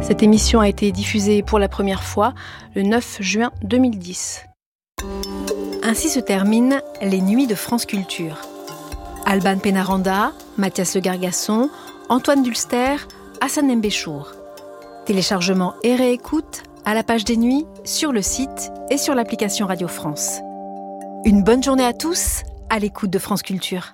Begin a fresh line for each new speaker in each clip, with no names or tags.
Cette émission a été diffusée pour la première fois le 9 juin 2010. Ainsi se terminent les Nuits de France Culture. Alban Pénaranda, Mathias Le Gargasson, Antoine Dulster, Hassan Mbéchour. Téléchargement et réécoute à la page des Nuits, sur le site et sur l'application Radio France. Une bonne journée à tous, à l'écoute de France Culture.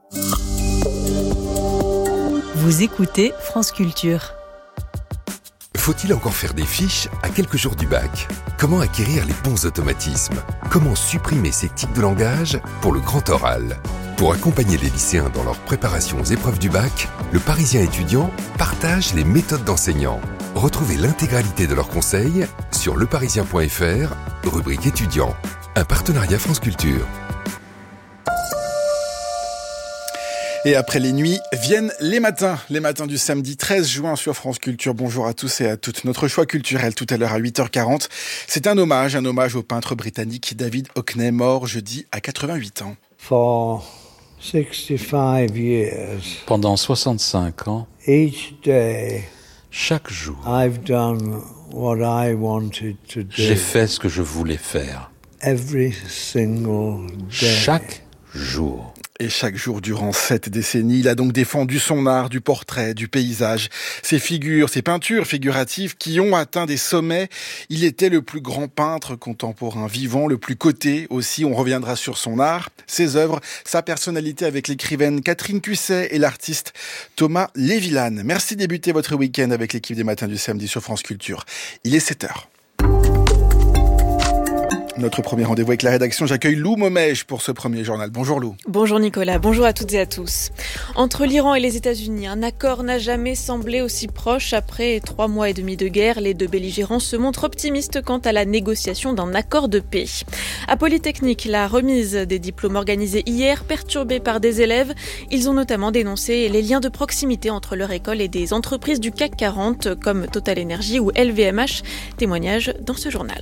Vous écoutez France Culture.
Faut-il encore faire des fiches à quelques jours du bac ? Comment acquérir les bons automatismes ? Comment supprimer ces tics de langage pour le grand oral ? Pour accompagner les lycéens dans leur préparation aux épreuves du bac, le Parisien étudiant partage les méthodes d'enseignants. Retrouvez l'intégralité de leurs conseils sur leparisien.fr, rubrique étudiants. Un partenariat France Culture.
Et après les nuits, viennent les matins du samedi 13 juin sur France Culture. Bonjour à tous et à toutes. Notre choix culturel tout à l'heure à 8h40, c'est un hommage au peintre britannique David Hockney, mort jeudi à 88 ans.
For 65 years,
pendant 65 ans,
each day,
chaque jour,
I've done what I wanted to do.
J'ai fait ce que je voulais faire.
Every single day.
Chaque jour.
Et chaque jour durant 7 décennies, il a donc défendu son art du portrait, du paysage. Ses figures, ses peintures figuratives qui ont atteint des sommets. Il était le plus grand peintre contemporain vivant, le plus coté aussi. On reviendra sur son art, ses œuvres, sa personnalité avec l'écrivaine Catherine Cusset et l'artiste Thomas Lévillane. Merci de débuter votre week-end avec l'équipe des matins du samedi sur France Culture. Il est 7h. Notre premier rendez-vous avec la rédaction, j'accueille Lou Momège pour ce premier journal. Bonjour Lou.
Bonjour Nicolas, bonjour à toutes et à tous. Entre l'Iran et les États-Unis, un accord n'a jamais semblé aussi proche. Après 3 mois et demi de guerre, les deux belligérants se montrent optimistes quant à la négociation d'un accord de paix. À Polytechnique, la remise des diplômes organisée hier, perturbée par des élèves. Ils ont notamment dénoncé les liens de proximité entre leur école et des entreprises du CAC 40 comme Total Energy ou LVMH. Témoignage dans ce journal.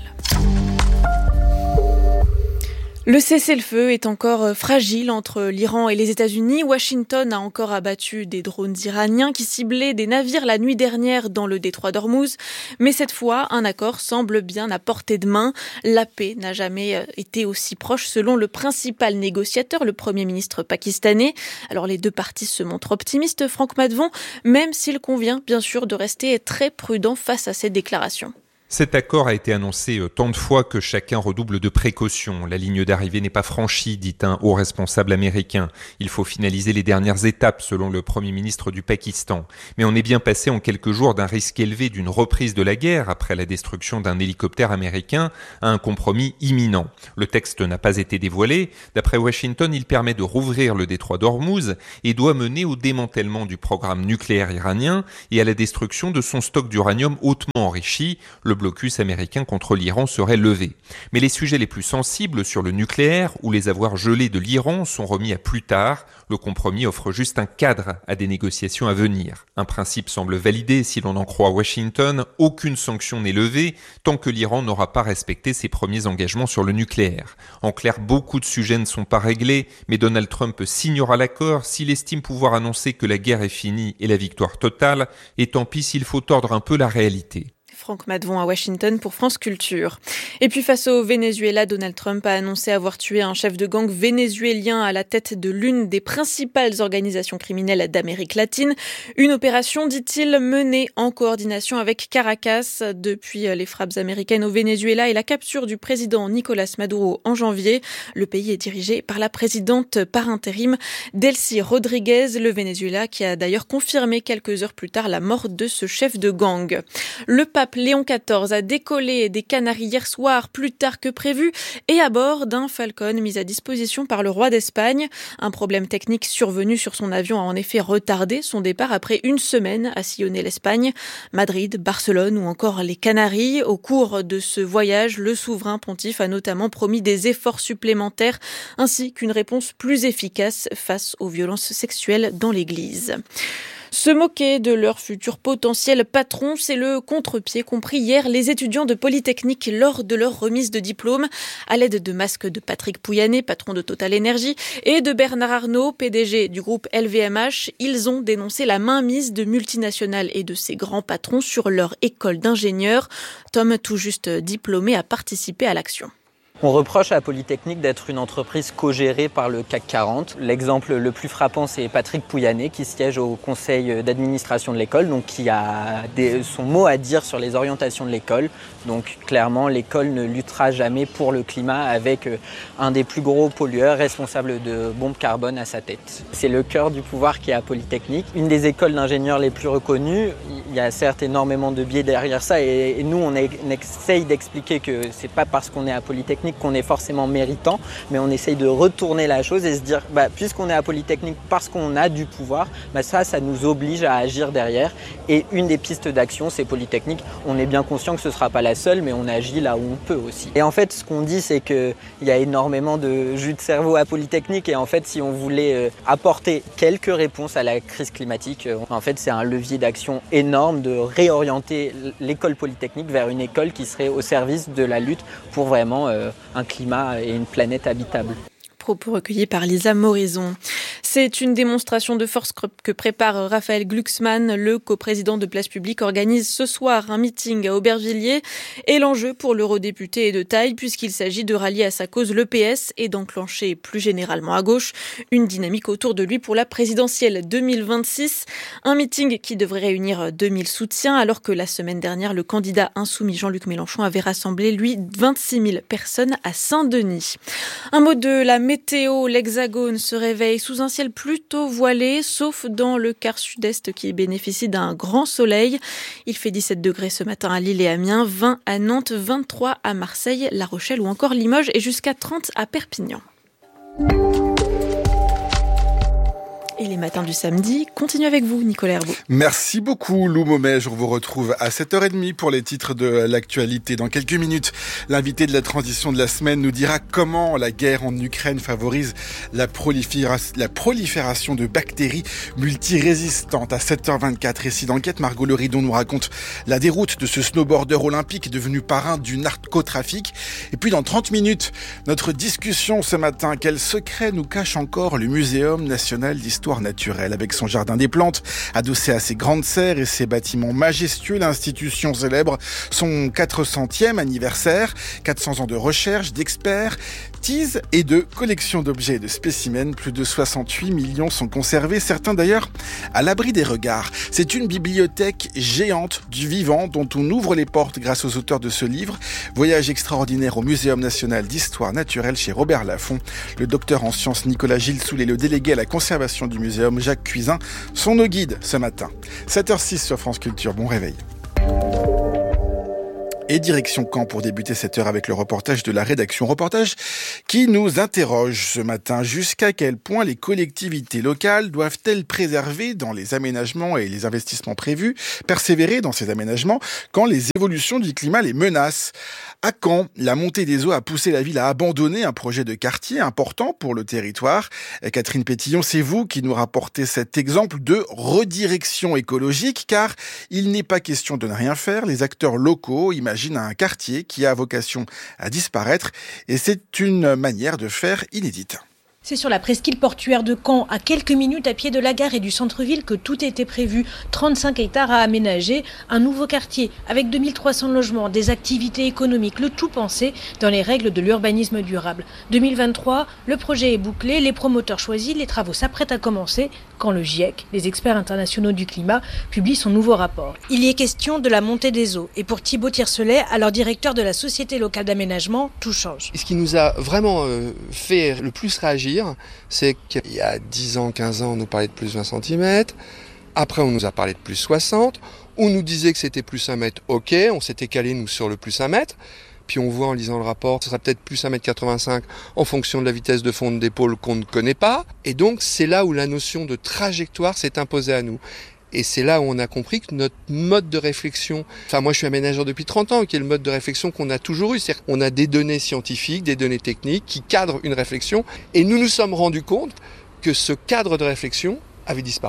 Le cessez-le-feu est encore fragile entre l'Iran et les États-Unis. Washington a encore abattu des drones iraniens qui ciblaient des navires la nuit dernière dans le détroit d'Ormuz. Mais cette fois, un accord semble bien à portée de main. La paix n'a jamais été aussi proche selon le principal négociateur, le Premier ministre pakistanais. Alors les deux parties se montrent optimistes, Franck Madvon, même s'il convient bien sûr de rester très prudent face à ces déclarations.
Cet accord a été annoncé tant de fois que chacun redouble de précautions. La ligne d'arrivée n'est pas franchie, dit un haut responsable américain. Il faut finaliser les dernières étapes, selon le Premier ministre du Pakistan. Mais on est bien passé en quelques jours d'un risque élevé d'une reprise de la guerre, après la destruction d'un hélicoptère américain, à un compromis imminent. Le texte n'a pas été dévoilé. D'après Washington, il permet de rouvrir le détroit d'Ormuz et doit mener au démantèlement du programme nucléaire iranien et à la destruction de son stock d'uranium hautement enrichi. Le blocus américain contre l'Iran serait levé. Mais les sujets les plus sensibles sur le nucléaire ou les avoirs gelés de l'Iran sont remis à plus tard. Le compromis offre juste un cadre à des négociations à venir. Un principe semble validé si l'on en croit Washington. Aucune sanction n'est levée tant que l'Iran n'aura pas respecté ses premiers engagements sur le nucléaire. En clair, beaucoup de sujets ne sont pas réglés, mais Donald Trump signera l'accord s'il estime pouvoir annoncer que la guerre est finie et la victoire totale, et tant pis s'il faut tordre un peu la réalité.
Franck Madvon à Washington pour France Culture. Et puis face au Venezuela, Donald Trump a annoncé avoir tué un chef de gang vénézuélien à la tête de l'une des principales organisations criminelles d'Amérique latine. Une opération, dit-il, menée en coordination avec Caracas depuis les frappes américaines au Venezuela et la capture du président Nicolás Maduro en janvier. Le pays est dirigé par la présidente par intérim Delcy Rodriguez, le Venezuela qui a d'ailleurs confirmé quelques heures plus tard la mort de ce chef de gang. Le pape Léon XIV a décollé des Canaries hier soir plus tard que prévu et à bord d'un Falcon mis à disposition par le roi d'Espagne. Un problème technique survenu sur son avion a en effet retardé son départ après une semaine à sillonner l'Espagne. Madrid, Barcelone ou encore les Canaries. Au cours de ce voyage, le souverain pontife a notamment promis des efforts supplémentaires ainsi qu'une réponse plus efficace face aux violences sexuelles dans l'Église. Se moquer de leur futur potentiel patron, c'est le contre-pied qu'ont pris hier les étudiants de Polytechnique lors de leur remise de diplôme. À l'aide de masques de Patrick Pouyanné, patron de Total Energy, et de Bernard Arnault, PDG du groupe LVMH, ils ont dénoncé la mainmise de multinationales et de ses grands patrons sur leur école d'ingénieurs. Tom, tout juste diplômé, a participé à l'action.
On reproche à Polytechnique d'être une entreprise co-gérée par le CAC 40. L'exemple le plus frappant, c'est Patrick Pouyanné qui siège au conseil d'administration de l'école, donc qui a son mot à dire sur les orientations de l'école. Donc clairement, l'école ne luttera jamais pour le climat avec un des plus gros pollueurs responsable de bombes carbone à sa tête. C'est le cœur du pouvoir qui est à Polytechnique. Une des écoles d'ingénieurs les plus reconnues. Il y a certes énormément de biais derrière ça et nous, on essaye d'expliquer que c'est pas parce qu'on est à Polytechnique qu'on est forcément méritant, mais on essaye de retourner la chose et se dire, puisqu'on est à Polytechnique parce qu'on a du pouvoir, ça nous oblige à agir derrière. Et une des pistes d'action, c'est Polytechnique. On est bien conscient que ce ne sera pas la seule, mais on agit là où on peut aussi. Et en fait, ce qu'on dit, c'est qu'il y a énormément de jus de cerveau à Polytechnique. Et en fait, si on voulait apporter quelques réponses à la crise climatique, en fait, c'est un levier d'action énorme de réorienter l'école Polytechnique vers une école qui serait au service de la lutte pour vraiment un climat et une planète habitable.
Propos recueillis par Lisa Morison. C'est une démonstration de force que prépare Raphaël Glucksmann. Le coprésident de Place Publique organise ce soir un meeting à Aubervilliers. Et l'enjeu pour l'eurodéputé est de taille puisqu'il s'agit de rallier à sa cause le PS et d'enclencher plus généralement à gauche une dynamique autour de lui pour la présidentielle 2026. Un meeting qui devrait réunir 2000 soutiens alors que la semaine dernière, le candidat insoumis Jean-Luc Mélenchon avait rassemblé, lui, 26 000 personnes à Saint-Denis. Un mot de la météo, l'Hexagone se réveille sous un ciel plutôt voilé, sauf dans le quart sud-est qui bénéficie d'un grand soleil. Il fait 17 degrés ce matin à Lille et Amiens, 20 à Nantes, 23 à Marseille, La Rochelle ou encore Limoges et jusqu'à 30 à Perpignan. Et les matins du samedi continuent avec vous, Nicolas Herbeau.
Merci beaucoup, Lou Momet. Je vous retrouve à 7h30 pour les titres de l'actualité. Dans quelques minutes, l'invité de la transition de la semaine nous dira comment la guerre en Ukraine favorise la prolifération de bactéries multirésistantes. À 7h24, récit d'enquête, Margot Leridon nous raconte la déroute de ce snowboarder olympique devenu parrain du narcotrafic. Et puis dans 30 minutes, notre discussion ce matin, quel secret nous cache encore le Muséum national d'histoire naturelle. Avec son jardin des plantes, adossé à ses grandes serres et ses bâtiments majestueux, l'institution célèbre son 400e anniversaire, 400 ans de recherche, d'expertise et de collection d'objets et de spécimens. Plus de 68 millions sont conservés, certains d'ailleurs à l'abri des regards. C'est une bibliothèque géante du vivant dont on ouvre les portes grâce aux auteurs de ce livre. Voyage extraordinaire au Muséum national d'histoire naturelle chez Robert Laffont. Le docteur en sciences Nicolas Gilsoul et le délégué à la conservation du Muséum Jacques Cuisin sont nos guides ce matin. 7h06 sur France Culture, bon réveil. Et direction Caen pour débuter cette heure avec le reportage de la rédaction. Reportage qui nous interroge ce matin. Jusqu'à quel point les collectivités locales doivent-elles préserver dans les aménagements et les investissements prévus, persévérer dans ces aménagements quand les évolutions du climat les menacent? À Caen, la montée des eaux a poussé la ville à abandonner un projet de quartier important pour le territoire. Catherine Pétillon, c'est vous qui nous rapportez cet exemple de redirection écologique, car il n'est pas question de ne rien faire. Les acteurs locaux imaginent un quartier qui a vocation à disparaître, et c'est une manière de faire inédite.
C'est sur la presqu'île portuaire de Caen, à quelques minutes à pied de la gare et du centre-ville, que tout était prévu. 35 hectares à aménager, un nouveau quartier avec 2300 logements, des activités économiques, le tout pensé dans les règles de l'urbanisme durable. 2023, le projet est bouclé, les promoteurs choisis, les travaux s'apprêtent à commencer quand le GIEC, les experts internationaux du climat, publie son nouveau rapport. Il y est question de la montée des eaux. Et pour Thibaut Tiercelet, alors directeur de la Société locale d'aménagement, tout change.
Ce qui nous a vraiment fait le plus réagir, c'est qu'il y a 10 ans, 15 ans, on nous parlait de plus 20 cm. Après, on nous a parlé de plus 60. On nous disait que c'était plus 1 mètre. Ok, on s'était calé, nous, sur le plus 1 mètre. Puis on voit en lisant le rapport, ce sera peut-être plus 1,85 m en fonction de la vitesse de fonte des pôles qu'on ne connaît pas. Et donc, c'est là où la notion de trajectoire s'est imposée à nous. Et c'est là où on a compris que notre mode de réflexion, moi je suis aménageur depuis 30 ans, qui est le mode de réflexion qu'on a toujours eu. C'est-à-dire qu'on a des données scientifiques, des données techniques qui cadrent une réflexion. Et nous nous sommes rendus compte que ce cadre de réflexion avait disparu.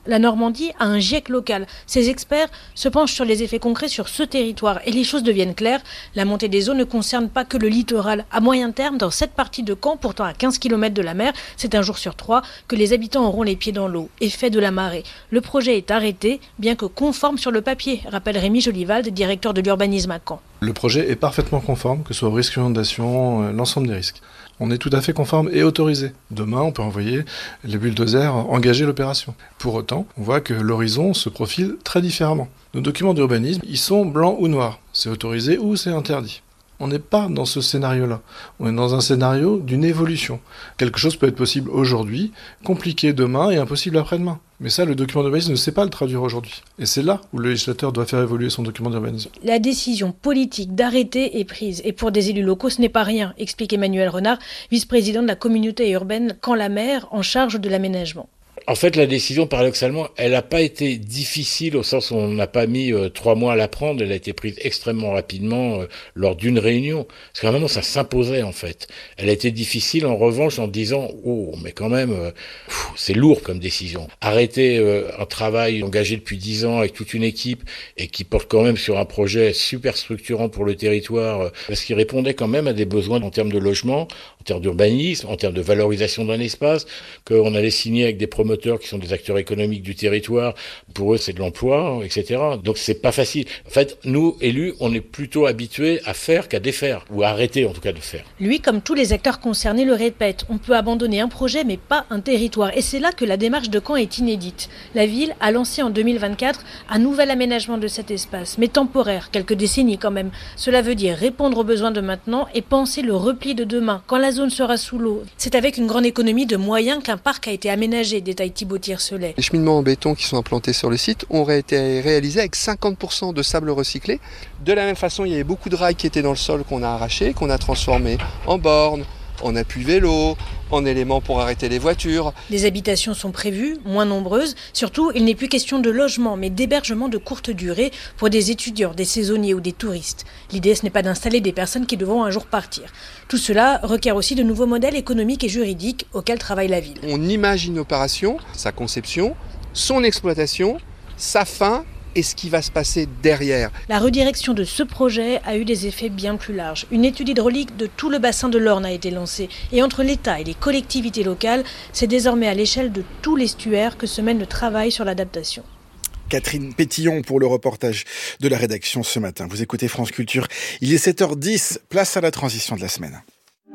La Normandie a un GIEC local. Ces experts se penchent sur les effets concrets sur ce territoire et les choses deviennent claires. La montée des eaux ne concerne pas que le littoral. À moyen terme, dans cette partie de Caen, pourtant à 15 km de la mer, c'est un jour sur 3 que les habitants auront les pieds dans l'eau. Effet de la marée. Le projet est arrêté, bien que conforme sur le papier, rappelle Rémi Jolivald, directeur de l'urbanisme à Caen.
Le projet est parfaitement conforme, que ce soit au risque d'inondation, l'ensemble des risques. On est tout à fait conforme et autorisé. Demain, on peut envoyer les bulldozers engager l'opération. Pour autant, on voit que l'horizon se profile très différemment. Nos documents d'urbanisme, ils sont blancs ou noirs. C'est autorisé ou c'est interdit. On n'est pas dans ce scénario-là. On est dans un scénario d'une évolution. Quelque chose peut être possible aujourd'hui, compliqué demain et impossible après-demain. Mais ça, le document d'urbanisme ne sait pas le traduire aujourd'hui. Et c'est là où le législateur doit faire évoluer son document d'urbanisme.
La décision politique d'arrêter est prise. Et pour des élus locaux, ce n'est pas rien, explique Emmanuel Renard, vice-président de la communauté urbaine Caen-la-Mer, en charge de l'aménagement.
En fait, la décision, paradoxalement, elle n'a pas été difficile au sens où on n'a pas mis 3 mois à la prendre. Elle a été prise extrêmement rapidement lors d'une réunion. Parce qu'à un moment, ça s'imposait, en fait. Elle a été difficile, en revanche, en disant « Oh, mais quand même, c'est lourd comme décision. » Arrêter un travail engagé depuis 10 ans avec toute une équipe et qui porte quand même sur un projet super structurant pour le territoire, parce qu'il répondait quand même à des besoins en termes de logement, en termes d'urbanisme, en termes de valorisation d'un espace, qu'on allait signer avec des promoteurs qui sont des acteurs économiques du territoire. Pour eux, c'est de l'emploi, etc. Donc, c'est pas facile. En fait, nous, élus, on est plutôt habitués à faire qu'à défaire, ou à arrêter, en tout cas, de faire.
Lui, comme tous les acteurs concernés, le répète. On peut abandonner un projet, mais pas un territoire. Et c'est là que la démarche de Caen est inédite. La ville a lancé en 2024 un nouvel aménagement de cet espace, mais temporaire, quelques décennies quand même. Cela veut dire répondre aux besoins de maintenant et penser le repli de demain, quand la zone sera sous l'eau. C'est avec une grande économie de moyens qu'un parc a été aménagé, détaille Thibaut Tiercelet.
Les cheminements en béton qui sont implantés sur le site ont été réalisés avec 50% de sable recyclé. De la même façon, il y avait beaucoup de rails qui étaient dans le sol qu'on a arrachés, qu'on a transformés en bornes, en appui vélo, en éléments pour arrêter les voitures.
Les habitations sont prévues, moins nombreuses. Surtout, il n'est plus question de logement, mais d'hébergement de courte durée pour des étudiants, des saisonniers ou des touristes. L'idée, ce n'est pas d'installer des personnes qui devront un jour partir. Tout cela requiert aussi de nouveaux modèles économiques et juridiques auxquels travaille la ville.
On imagine une opération, sa conception, son exploitation, sa fin et ce qui va se passer derrière.
La redirection de ce projet a eu des effets bien plus larges. Une étude hydraulique de tout le bassin de l'Orne a été lancée. Et entre l'État et les collectivités locales, c'est désormais à l'échelle de tout l'estuaire que se mène le travail sur l'adaptation.
Catherine Pétillon pour le reportage de la rédaction ce matin. Vous écoutez France Culture, il est 7h10, place à la transition de la semaine.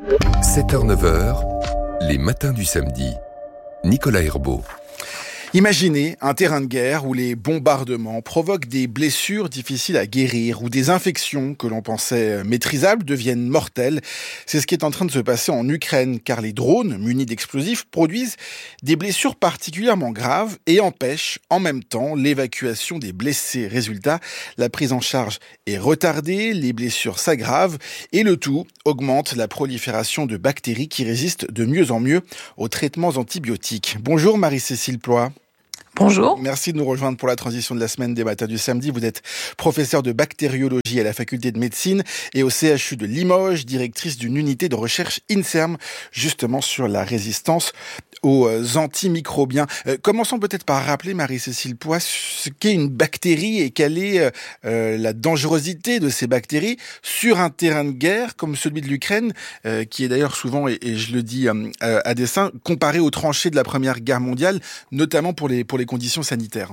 7h-9h, les matins du samedi. Nicolas Herbeau.
Imaginez un terrain de guerre où les bombardements provoquent des blessures difficiles à guérir, où des infections que l'on pensait maîtrisables deviennent mortelles. C'est ce qui est en train de se passer en Ukraine, car les drones munis d'explosifs produisent des blessures particulièrement graves et empêchent en même temps l'évacuation des blessés. Résultat, la prise en charge est retardée, les blessures s'aggravent et le tout augmente la prolifération de bactéries qui résistent de mieux en mieux aux traitements antibiotiques. Bonjour Marie-Cécile Ploy.
Bonjour.
Merci de nous rejoindre pour la transition de la semaine des matins du samedi. Vous êtes professeure de bactériologie à la faculté de médecine et au CHU de Limoges, directrice d'une unité de recherche INSERM, justement sur la résistance aux antimicrobiens. Commençons peut-être par rappeler, Marie-Cécile Ploy, ce qu'est une bactérie et quelle est la dangerosité de ces bactéries sur un terrain de guerre comme celui de l'Ukraine, qui est d'ailleurs souvent, et je le dis à dessein, comparé aux tranchées de la Première Guerre mondiale, notamment pour les conditions sanitaires.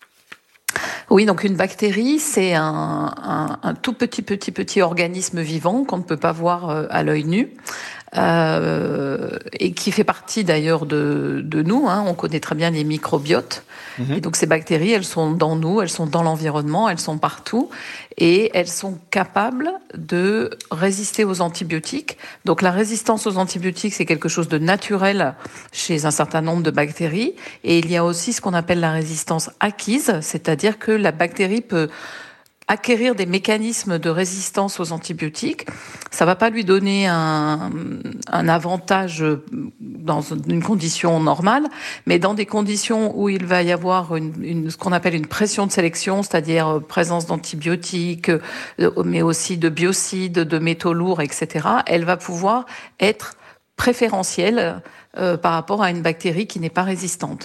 Oui, donc une bactérie, c'est un tout petit organisme vivant qu'on ne peut pas voir à l'œil nu. Et qui fait partie d'ailleurs de nous. On connaît très bien les microbiotes. Et donc ces bactéries, elles sont dans nous, elles sont dans l'environnement, elles sont partout. Et elles sont capables de résister aux antibiotiques. Donc la résistance aux antibiotiques, c'est quelque chose de naturel chez un certain nombre de bactéries. Et il y a aussi ce qu'on appelle la résistance acquise, c'est-à-dire que la bactérie peut acquérir des mécanismes de résistance aux antibiotiques. Ça va pas lui donner un avantage dans une condition normale, mais dans des conditions où il va y avoir ce qu'on appelle une pression de sélection, c'est-à-dire présence d'antibiotiques, mais aussi de biocides, de métaux lourds, etc., elle va pouvoir être préférentielle par rapport à une bactérie qui n'est pas résistante.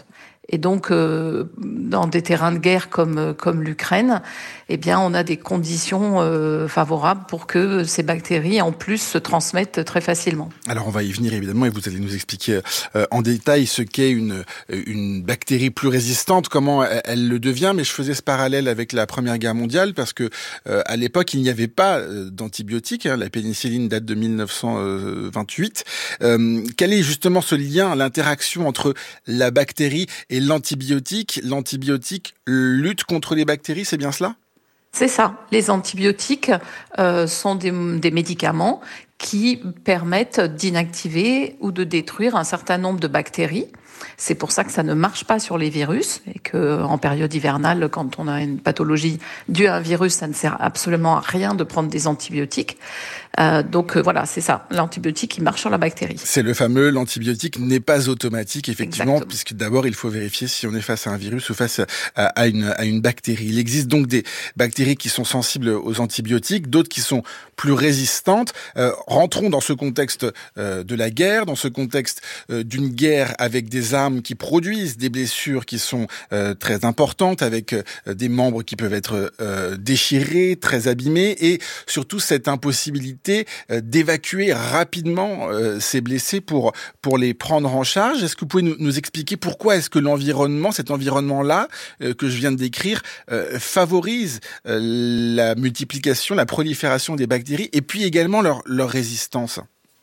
Et donc, dans des terrains de guerre comme l'Ukraine, eh bien, on a des conditions favorables pour que ces bactéries, en plus, se transmettent très facilement.
Alors, on va y venir, évidemment, et vous allez nous expliquer en détail ce qu'est une bactérie plus résistante, comment elle le devient. Mais je faisais ce parallèle avec la Première Guerre mondiale, parce que à l'époque, il n'y avait pas d'antibiotiques. La pénicilline date de 1928. Quel est justement ce lien, l'interaction entre la bactérie et l'antibiotique? L'antibiotique lutte contre les bactéries, c'est bien cela?
C'est ça. Les antibiotiques sont des médicaments qui permettent d'inactiver ou de détruire un certain nombre de bactéries. C'est pour ça que ça ne marche pas sur les virus et que en période hivernale, quand on a une pathologie due à un virus, ça ne sert absolument à rien de prendre des antibiotiques. Donc voilà, c'est ça. L'antibiotique, il marche sur la bactérie.
C'est le fameux, l'antibiotique n'est pas automatique, effectivement,
Exactement.
puisque d'abord, il faut vérifier si on est face à un virus ou face à une bactérie. Il existe donc des bactéries qui sont sensibles aux antibiotiques, d'autres qui sont plus résistantes. Rentrons dans ce contexte de la guerre, dans ce contexte d'une guerre avec des armes qui produisent des blessures qui sont très importantes, avec des membres qui peuvent être déchirés, très abîmés, et surtout cette impossibilité d'évacuer rapidement ces blessés pour les prendre en charge. Est-ce que vous pouvez nous expliquer pourquoi est-ce que cet environnement-là que je viens de décrire, favorise la multiplication, la prolifération des bactéries et puis également leur résistance?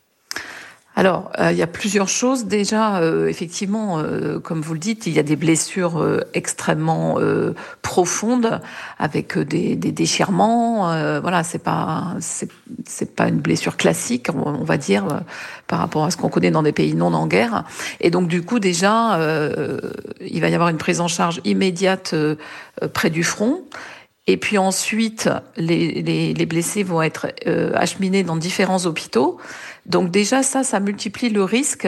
Alors, il y a plusieurs choses. Déjà, effectivement, comme vous le dites, il y a des blessures extrêmement profondes avec des déchirements. Voilà, c'est pas une blessure classique, on va dire, par rapport à ce qu'on connaît dans des pays non en guerre. Et donc, du coup, déjà, il va y avoir une prise en charge immédiate près du front. Et puis ensuite, les blessés vont être acheminés dans différents hôpitaux. Donc déjà, ça multiplie le risque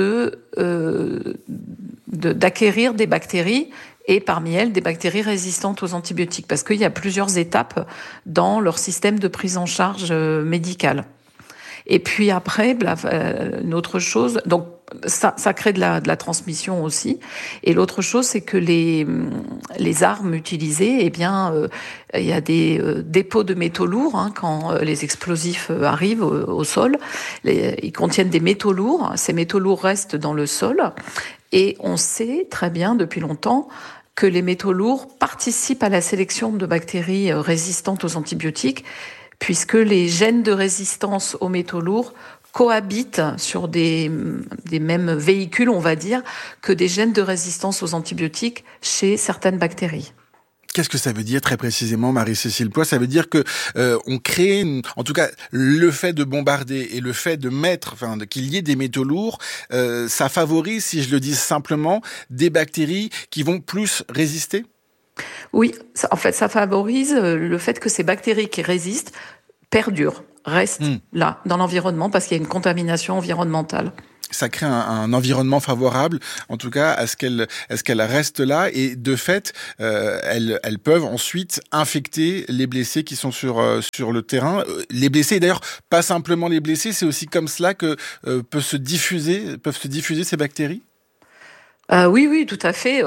d'acquérir des bactéries, et parmi elles, des bactéries résistantes aux antibiotiques, parce qu'il y a plusieurs étapes dans leur système de prise en charge médicale. Et puis après, une autre chose, donc ça crée de la transmission aussi. Et l'autre chose, c'est que les armes utilisées, eh bien, il y a des dépôts de métaux lourds quand les explosifs arrivent au sol. Ils contiennent des métaux lourds. Ces métaux lourds restent dans le sol. Et on sait très bien depuis longtemps que les métaux lourds participent à la sélection de bactéries résistantes aux antibiotiques, puisque les gènes de résistance aux métaux lourds cohabitent sur des mêmes véhicules, on va dire, que des gènes de résistance aux antibiotiques chez certaines bactéries.
Qu'est-ce que ça veut dire très précisément, Marie-Cécile Poix? Ça veut dire que on crée, en tout cas, le fait de bombarder et le fait de qu'il y ait des métaux lourds, ça favorise, si je le dis simplement, des bactéries qui vont plus résister?
Oui, en fait, ça favorise le fait que ces bactéries qui résistent perdurent, restent là, dans l'environnement, parce qu'il y a une contamination environnementale.
Ça crée un environnement favorable, en tout cas, à ce qu'elles restent là, et de fait, elles peuvent ensuite infecter les blessés qui sont sur le terrain. Les blessés, d'ailleurs, pas simplement les blessés, c'est aussi comme cela que peuvent se diffuser ces bactéries?
Oui, tout à fait.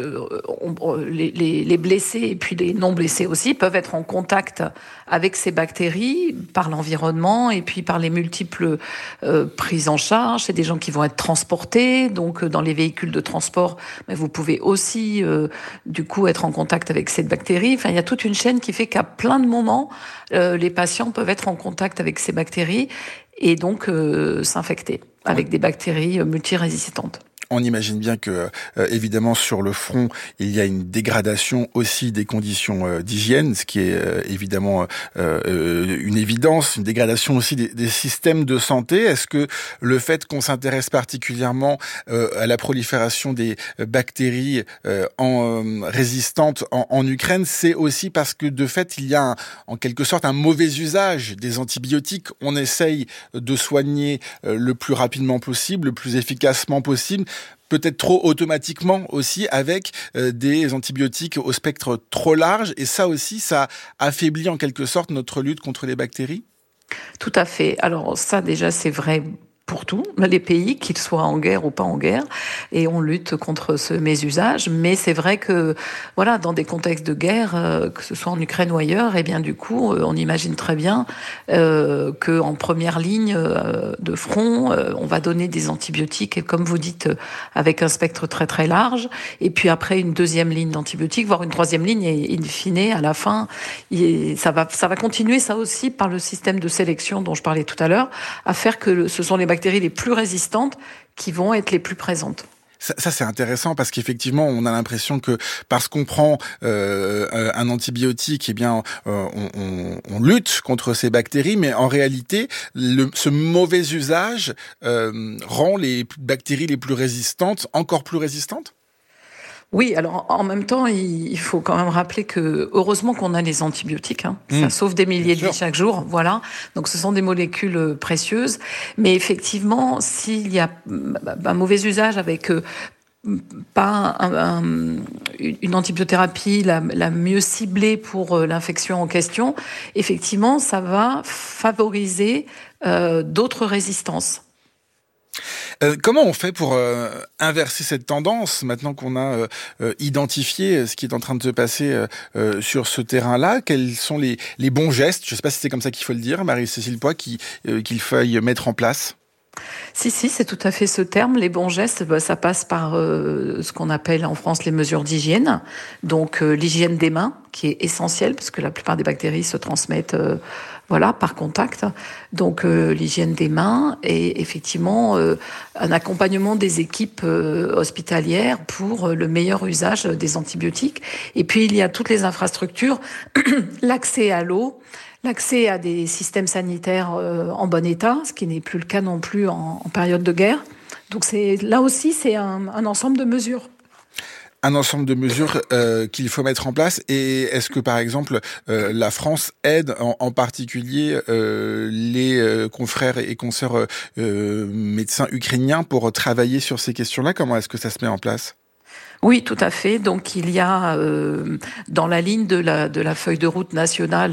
Les blessés et puis les non blessés aussi peuvent être en contact avec ces bactéries par l'environnement et puis par les multiples prises en charge. C'est des gens qui vont être transportés, donc dans les véhicules de transport, mais vous pouvez aussi du coup être en contact avec cette bactérie. Enfin, il y a toute une chaîne qui fait qu'à plein de moments, les patients peuvent être en contact avec ces bactéries et donc s'infecter avec des bactéries multirésistantes.
On imagine bien que, évidemment, sur le front, il y a une dégradation aussi des conditions d'hygiène, ce qui est évidemment une évidence, une dégradation aussi des systèmes de santé. Est-ce que le fait qu'on s'intéresse particulièrement à la prolifération des bactéries résistantes en Ukraine, c'est aussi parce que, de fait, il y a en quelque sorte un mauvais usage des antibiotiques? On essaye de soigner le plus rapidement possible, le plus efficacement possible, peut-être trop automatiquement aussi, avec des antibiotiques au spectre trop large. Et ça aussi, ça affaiblit en quelque sorte notre lutte contre les bactéries?
Tout à fait. Alors ça, déjà, c'est vrai pour tous les pays, qu'ils soient en guerre ou pas en guerre, et on lutte contre ce mésusage. Mais c'est vrai que, voilà, dans des contextes de guerre, que ce soit en Ukraine ou ailleurs, et bien du coup, on imagine très bien que en première ligne de front, on va donner des antibiotiques, et comme vous dites, avec un spectre très très large. Et puis après, une deuxième ligne d'antibiotiques, voire une troisième ligne, et in fine, à la fin, ça va continuer, ça aussi, par le système de sélection dont je parlais tout à l'heure, à faire que ce sont les bactéries les plus résistantes qui vont être les plus présentes.
Ça c'est intéressant parce qu'effectivement on a l'impression que parce qu'on prend un antibiotique, eh bien on lutte contre ces bactéries, mais en réalité ce mauvais usage rend les bactéries les plus résistantes encore plus résistantes.
Oui, alors en même temps, il faut quand même rappeler que heureusement qu'on a les antibiotiques, ça sauve des milliers de vies chaque jour, voilà. Donc ce sont des molécules précieuses, mais effectivement, s'il y a un mauvais usage avec pas une antibiothérapie la mieux ciblée pour l'infection en question, effectivement, ça va favoriser d'autres résistances.
Comment on fait pour inverser cette tendance maintenant qu'on a identifié ce qui est en train de se passer sur ce terrain-là? Quels sont les bons gestes, je ne sais pas si c'est comme ça qu'il faut le dire, Marie-Cécile Poix, qu'il faille mettre en place?
Si, c'est tout à fait ce terme. Les bons gestes, ça passe par ce qu'on appelle en France les mesures d'hygiène. Donc l'hygiène des mains, qui est essentielle, parce que la plupart des bactéries se transmettent par contact. Donc l'hygiène des mains et effectivement un accompagnement des équipes hospitalières pour le meilleur usage des antibiotiques. Et puis il y a toutes les infrastructures, l'accès à l'eau, l'accès à des systèmes sanitaires en bon état, ce qui n'est plus le cas non plus en période de guerre. Donc là aussi, c'est un ensemble de mesures.
Un ensemble de mesures qu'il faut mettre en place. Et est-ce que, par exemple, la France aide en particulier les confrères et consoeurs médecins ukrainiens pour travailler sur ces questions-là? Comment est-ce que ça se met en place?
Oui, tout à fait. Donc il y a dans la ligne de la feuille de route nationale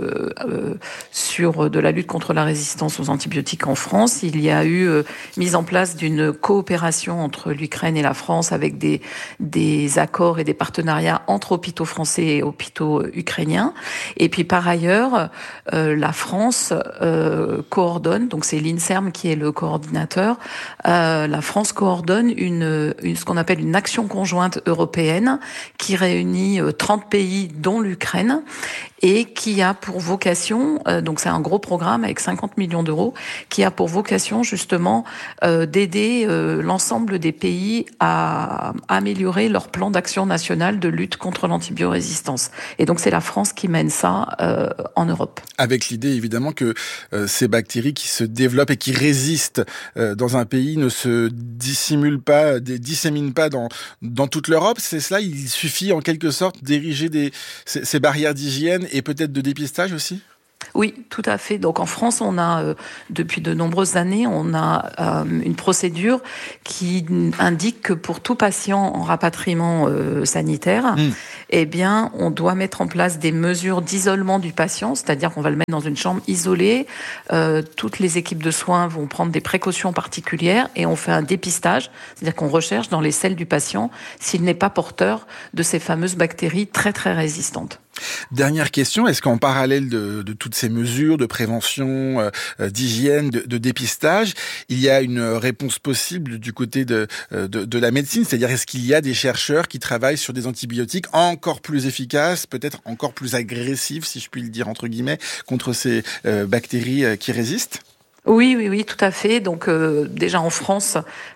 sur de la lutte contre la résistance aux antibiotiques en France, il y a eu mise en place d'une coopération entre l'Ukraine et la France avec des accords et des partenariats entre hôpitaux français et hôpitaux ukrainiens. Et puis par ailleurs, la France coordonne, donc c'est l'INSERM qui est le coordinateur, la France coordonne ce qu'on appelle une action conjointe européenne qui réunit 30 pays dont l'Ukraine et qui a pour vocation, donc c'est un gros programme avec 50 millions d'euros, qui a pour vocation justement d'aider l'ensemble des pays à améliorer leur plan d'action national de lutte contre l'antibiorésistance. Et donc c'est la France qui mène ça en Europe.
Avec l'idée évidemment que ces bactéries qui se développent et qui résistent dans un pays ne se disséminent pas dans toute l'Europe, c'est cela? Il suffit en quelque sorte d'ériger ces barrières d'hygiène et peut-être de dépistage aussi?
Oui, tout à fait. Donc en France, on a depuis de nombreuses années, on a une procédure qui indique que pour tout patient en rapatriement sanitaire, eh bien, on doit mettre en place des mesures d'isolement du patient, c'est-à-dire qu'on va le mettre dans une chambre isolée. Toutes les équipes de soins vont prendre des précautions particulières et on fait un dépistage, c'est-à-dire qu'on recherche dans les selles du patient s'il n'est pas porteur de ces fameuses bactéries très très résistantes.
Dernière question, est-ce qu'en parallèle de toutes ces mesures de prévention, d'hygiène, de dépistage, il y a une réponse possible du côté de la médecine? C'est-à-dire, est-ce qu'il y a des chercheurs qui travaillent sur des antibiotiques encore plus efficaces, peut-être encore plus agressifs, si je puis le dire entre guillemets, contre ces bactéries qui résistent?
Oui, tout à fait. Donc déjà en France,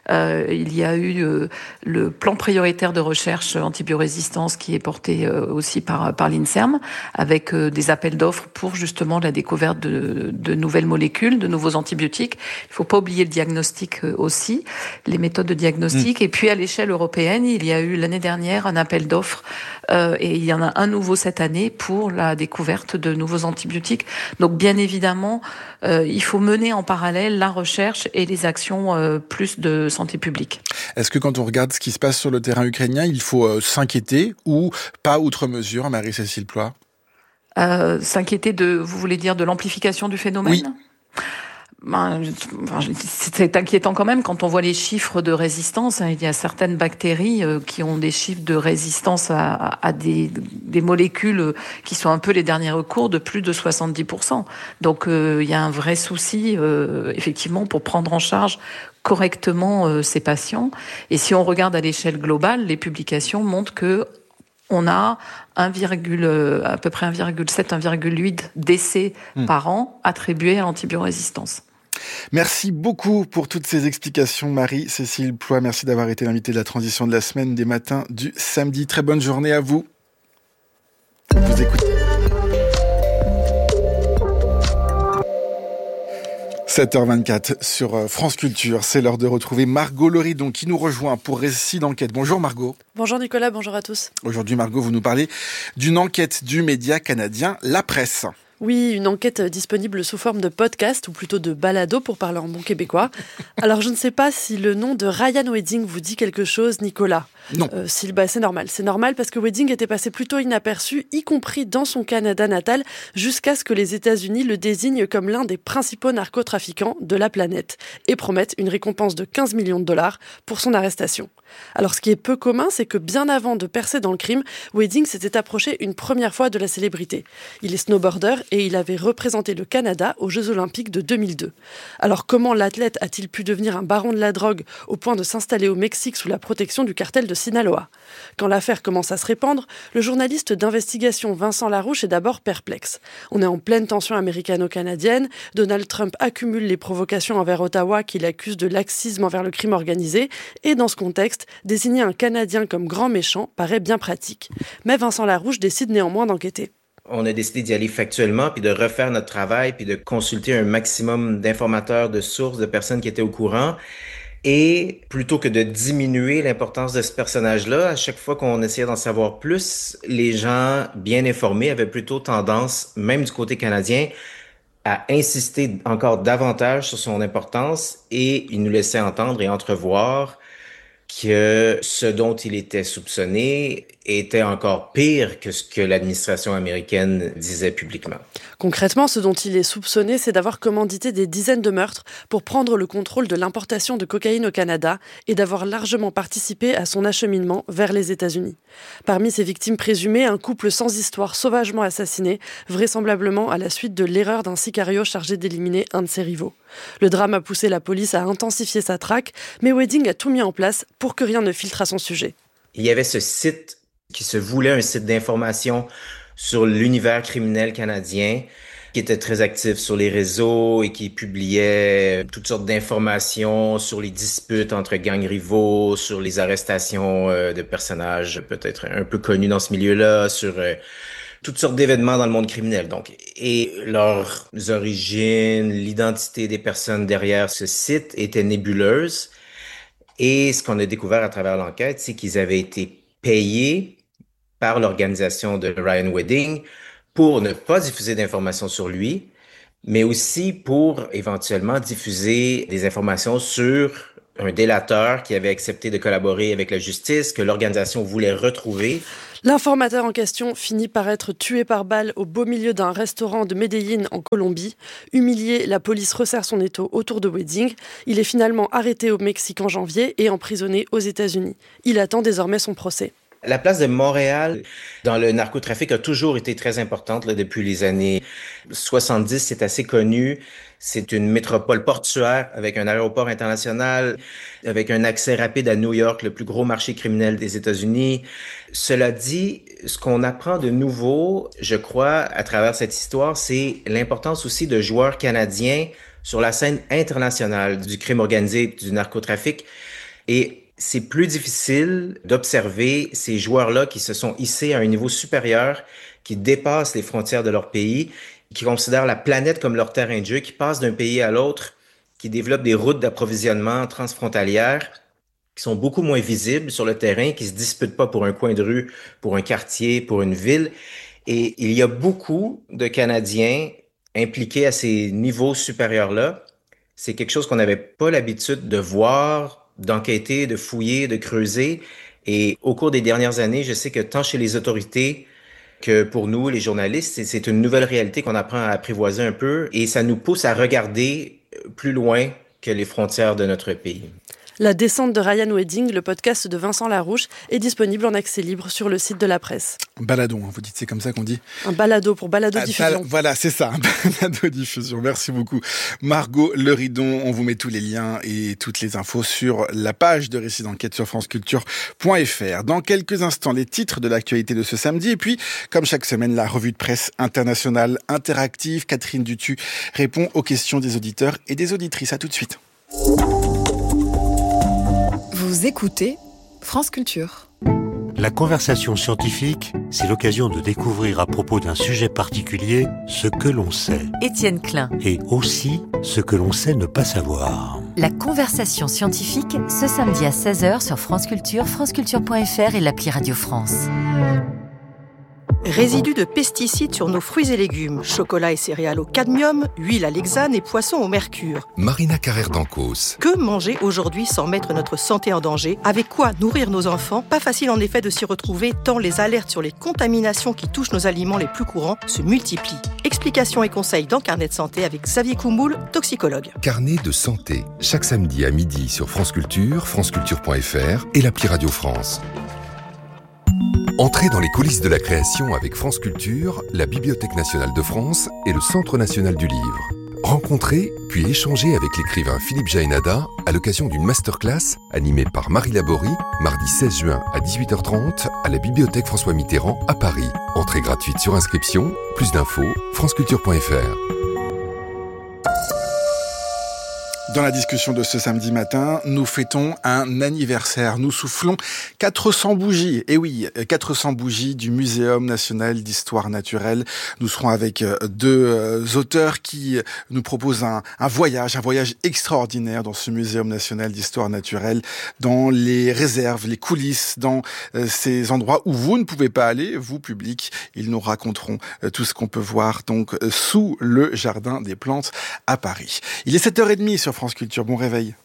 il y a eu le plan prioritaire de recherche antibiorésistance qui est porté aussi par l'INSERM, avec des appels d'offres pour justement la découverte de nouvelles molécules, de nouveaux antibiotiques. Il ne faut pas oublier le diagnostic aussi, les méthodes de diagnostic. Et puis à l'échelle européenne, il y a eu l'année dernière un appel d'offres et il y en a un nouveau cette année pour la découverte de nouveaux antibiotiques. Donc bien évidemment, il faut mener en parallèle la recherche et les actions plus de santé publique.
Est-ce que quand on regarde ce qui se passe sur le terrain ukrainien, il faut s'inquiéter ou pas outre mesure, Marie-Cécile Poix?
S'inquiéter vous voulez dire de l'amplification du phénomène?
Oui.
C'est inquiétant quand même quand on voit les chiffres de résistance. Il y a certaines bactéries qui ont des chiffres de résistance à des molécules qui sont un peu les derniers recours de plus de 70%. Donc il y a un vrai souci effectivement pour prendre en charge correctement ces patients. Et si on regarde à l'échelle globale, les publications montrent que on a à peu près 1,7, 1,8 décès par an attribués à l'antibiorésistance.
Merci beaucoup pour toutes ces explications, Marie-Cécile Ploy. Merci d'avoir été l'invitée de la transition de la semaine des matins du samedi. Très bonne journée à vous. Vous écoutez 7h24 sur France Culture. C'est l'heure de retrouver Margot Loridon qui nous rejoint pour Récit d'enquête. Bonjour Margot.
Bonjour Nicolas, bonjour à tous.
Aujourd'hui Margot, vous nous parlez d'une enquête du média canadien La Presse.
Oui, une enquête disponible sous forme de podcast, ou plutôt de balado pour parler en bon québécois. Alors je ne sais pas si le nom de Ryan Wedding vous dit quelque chose, Nicolas.
Non.
C'est normal. C'est normal parce que Wedding était passé plutôt inaperçu, y compris dans son Canada natal, jusqu'à ce que les États-Unis le désignent comme l'un des principaux narcotrafiquants de la planète et promettent une récompense de 15 millions de dollars pour son arrestation. Alors ce qui est peu commun, c'est que bien avant de percer dans le crime, Wedding s'était approché une première fois de la célébrité. Il est snowboarder et il avait représenté le Canada aux Jeux Olympiques de 2002. Alors comment l'athlète a-t-il pu devenir un baron de la drogue au point de s'installer au Mexique sous la protection du cartel de Sinaloa ? Quand l'affaire commence à se répandre, le journaliste d'investigation Vincent Larouche est d'abord perplexe. On est en pleine tension américano-canadienne, Donald Trump accumule les provocations envers Ottawa qu'il accuse de laxisme envers le crime organisé, et dans ce contexte, désigner un Canadien comme grand méchant paraît bien pratique. Mais Vincent Larouche décide néanmoins d'enquêter.
On a décidé d'y aller factuellement, puis de refaire notre travail, puis de consulter un maximum d'informateurs, de sources, de personnes qui étaient au courant. Et plutôt que de diminuer l'importance de ce personnage-là, à chaque fois qu'on essayait d'en savoir plus, les gens bien informés avaient plutôt tendance, même du côté canadien, à insister encore davantage sur son importance, et ils nous laissaient entendre et entrevoir que ce dont il était soupçonné était encore pire que ce que l'administration américaine disait publiquement.
Concrètement, ce dont il est soupçonné, c'est d'avoir commandité des dizaines de meurtres pour prendre le contrôle de l'importation de cocaïne au Canada et d'avoir largement participé à son acheminement vers les États-Unis. Parmi ses victimes présumées, un couple sans histoire sauvagement assassiné, vraisemblablement à la suite de l'erreur d'un sicario chargé d'éliminer un de ses rivaux. Le drame a poussé la police à intensifier sa traque, mais Wedding a tout mis en place pour que rien ne filtre à son sujet.
Il y avait ce site qui se voulait un site d'information sur l'univers criminel canadien, qui était très actif sur les réseaux et qui publiait toutes sortes d'informations sur les disputes entre gangs rivaux, sur les arrestations de personnages peut-être un peu connus dans ce milieu-là, sur toutes sortes d'événements dans le monde criminel. Donc, et leurs origines, l'identité des personnes derrière ce site était nébuleuse. Et ce qu'on a découvert à travers l'enquête, c'est qu'ils avaient été payés par l'organisation de Ryan Wedding pour ne pas diffuser d'informations sur lui, mais aussi pour éventuellement diffuser des informations sur un délateur qui avait accepté de collaborer avec la justice, que l'organisation voulait retrouver.
L'informateur en question finit par être tué par balle au beau milieu d'un restaurant de Medellín en Colombie. Humilié, la police resserre son étau autour de Wedding. Il est finalement arrêté au Mexique en janvier et emprisonné aux États-Unis. Il attend désormais son procès.
La place de Montréal dans le narcotrafic a toujours été très importante là, depuis les années 70. C'est assez connu. C'est une métropole portuaire avec un aéroport international, avec un accès rapide à New York, le plus gros marché criminel des États-Unis. Cela dit, ce qu'on apprend de nouveau, je crois, à travers cette histoire, c'est l'importance aussi de joueurs canadiens sur la scène internationale du crime organisé, du narcotrafic. Et c'est plus difficile d'observer ces joueurs-là qui se sont hissés à un niveau supérieur, qui dépassent les frontières de leur pays, qui considèrent la planète comme leur terrain de jeu, qui passent d'un pays à l'autre, qui développent des routes d'approvisionnement transfrontalières, qui sont beaucoup moins visibles sur le terrain, qui se disputent pas pour un coin de rue, pour un quartier, pour une ville. Et il y a beaucoup de Canadiens impliqués à ces niveaux supérieurs-là. C'est quelque chose qu'on n'avait pas l'habitude de voir, d'enquêter, de fouiller, de creuser. Et au cours des dernières années, je sais que tant chez les autorités que pour nous, les journalistes, c'est une nouvelle réalité qu'on apprend à apprivoiser un peu. Et ça nous pousse à regarder plus loin que les frontières de notre pays.
La descente de Ryan Wedding, le podcast de Vincent Larouche, est disponible en accès libre sur le site de la presse.
Baladon, vous dites, c'est comme ça qu'on dit?
Un balado pour balado-diffusion.
Voilà, c'est ça, un balado-diffusion. Merci beaucoup. Margot Leridon, on vous met tous les liens et toutes les infos sur la page de Récits d'enquête sur franceculture.fr. Dans quelques instants, les titres de l'actualité de ce samedi. Et puis, comme chaque semaine, la revue de presse internationale interactive. Catherine Dutu répond aux questions des auditeurs et des auditrices. À tout de suite.
Vous écoutez France Culture.
La conversation scientifique, c'est l'occasion de découvrir à propos d'un sujet particulier ce que l'on sait.
Étienne Klein.
Et aussi ce que l'on sait ne pas savoir.
La conversation scientifique, ce samedi à 16h sur France Culture, franceculture.fr et l'appli Radio France.
Résidus de pesticides sur nos fruits et légumes, chocolat et céréales au cadmium, huile à l'hexane et poissons au mercure.
Marina Carrère d'Ancos.
Que manger aujourd'hui sans mettre notre santé en danger? Avec quoi nourrir nos enfants? Pas facile en effet de s'y retrouver tant les alertes sur les contaminations qui touchent nos aliments les plus courants se multiplient. Explications et conseils dans Carnet de santé avec Xavier Coumoul, toxicologue.
Carnet de santé, chaque samedi à midi sur France Culture, franceculture.fr et l'appli Radio France. Entrez dans les coulisses de la création avec France Culture, la Bibliothèque nationale de France et le Centre national du livre. Rencontrez puis échangez avec l'écrivain Philippe Jaénada à l'occasion d'une masterclass animée par Marie Laborie, mardi 16 juin à 18h30 à la Bibliothèque François Mitterrand à Paris. Entrée gratuite sur inscription, plus d'infos, franceculture.fr.
Dans la discussion de ce samedi matin, nous fêtons un anniversaire. Nous soufflons 400 bougies. Et oui, 400 bougies du Muséum national d'histoire naturelle. Nous serons avec deux auteurs qui nous proposent un voyage extraordinaire dans ce Muséum national d'histoire naturelle, dans les réserves, les coulisses, dans ces endroits où vous ne pouvez pas aller, vous, public. Ils nous raconteront tout ce qu'on peut voir donc sous le Jardin des Plantes à Paris. Il est 7h30 sur France Culture, bon réveil.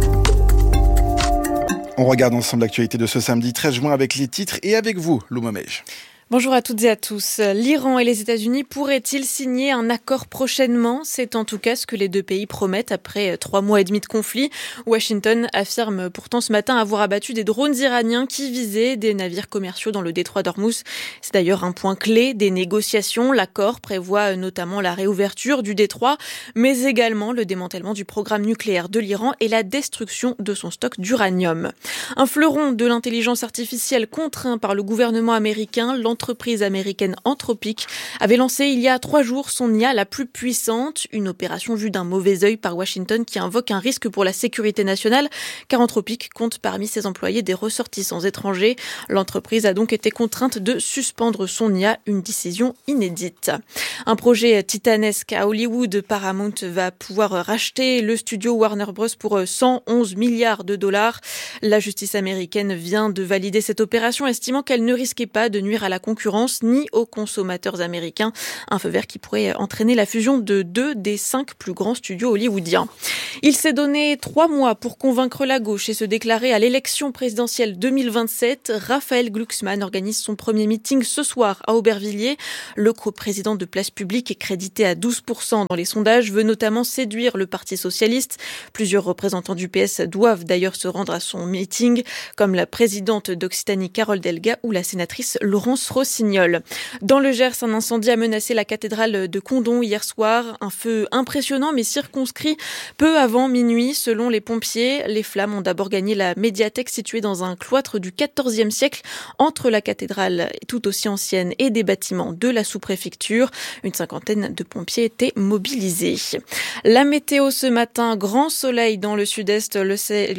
On regarde ensemble l'actualité de ce samedi 13 juin avec les titres et avec vous, Lou Momège.
Bonjour à toutes et à tous. L'Iran et les États-Unis pourraient-ils signer un accord prochainement? C'est en tout cas ce que les deux pays promettent après 3 mois et demi de conflit. Washington affirme pourtant ce matin avoir abattu des drones iraniens qui visaient des navires commerciaux dans le détroit d'Ormuz. C'est d'ailleurs un point clé des négociations. L'accord prévoit notamment la réouverture du détroit, mais également le démantèlement du programme nucléaire de l'Iran et la destruction de son stock d'uranium. Un fleuron de l'intelligence artificielle contraint par le gouvernement américain, l'entreprise américaine Anthropic avait lancé il y a 3 jours son IA la plus puissante, une opération vue d'un mauvais œil par Washington qui invoque un risque pour la sécurité nationale, car Anthropic compte parmi ses employés des ressortissants étrangers. L'entreprise a donc été contrainte de suspendre son IA, une décision inédite. Un projet titanesque à Hollywood, Paramount va pouvoir racheter le studio Warner Bros pour 111 milliards de dollars. La justice américaine vient de valider cette opération, estimant qu'elle ne risquait pas de nuire à la concurrence ni aux consommateurs américains. Un feu vert qui pourrait entraîner la fusion de 2 des 5 plus grands studios hollywoodiens. Il s'est donné 3 mois pour convaincre la gauche et se déclarer à l'élection présidentielle 2027. Raphaël Glucksmann organise son premier meeting ce soir à Aubervilliers. Le coprésident de Place Publique est crédité à 12% dans les sondages, veut notamment séduire le Parti socialiste. Plusieurs représentants du PS doivent d'ailleurs se rendre à son meeting, comme la présidente d'Occitanie Carole Delga ou la sénatrice Laurence Rossignol. Dans le Gers, un incendie a menacé la cathédrale de Condom hier soir. Un feu impressionnant mais circonscrit peu avant minuit. Selon les pompiers, les flammes ont d'abord gagné la médiathèque située dans un cloître du XIVe siècle entre la cathédrale tout aussi ancienne et des bâtiments de la sous-préfecture. Une cinquantaine de pompiers étaient mobilisés. La météo ce matin, grand soleil dans le sud-est. Le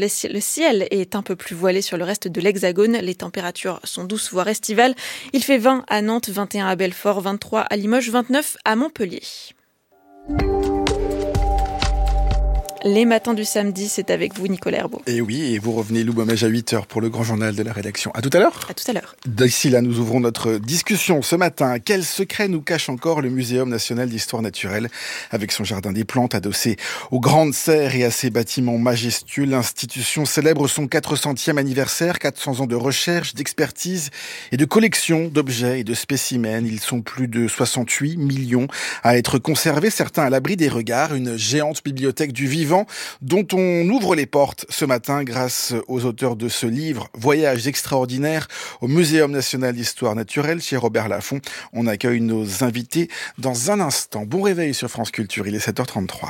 ciel est un peu plus voilé sur le reste de l'Hexagone. Les températures sont douces voire estivales. Il fait 20 à Nantes, 21 à Belfort, 23 à Limoges, 29 à Montpellier. Les matins du samedi, c'est avec vous Nicolas Herbeau.
Et oui, et vous revenez Loubomège à 8h pour le grand journal de la rédaction. À tout à l'heure.
À tout à l'heure.
D'ici là, nous ouvrons notre discussion ce matin. Quel secret nous cache encore le Muséum national d'histoire naturelle? Avec son jardin des plantes adossé aux grandes serres et à ses bâtiments majestueux, l'institution célèbre son 400e anniversaire, 400 ans de recherche, d'expertise et de collection d'objets et de spécimens. Ils sont plus de 68 millions à être conservés, certains à l'abri des regards. Une géante bibliothèque du vivant dont on ouvre les portes ce matin grâce aux auteurs de ce livre, Voyages extraordinaires au Muséum national d'histoire naturelle, chez Robert Laffont. On accueille nos invités dans un instant. Bon réveil sur France Culture, il est 7h33.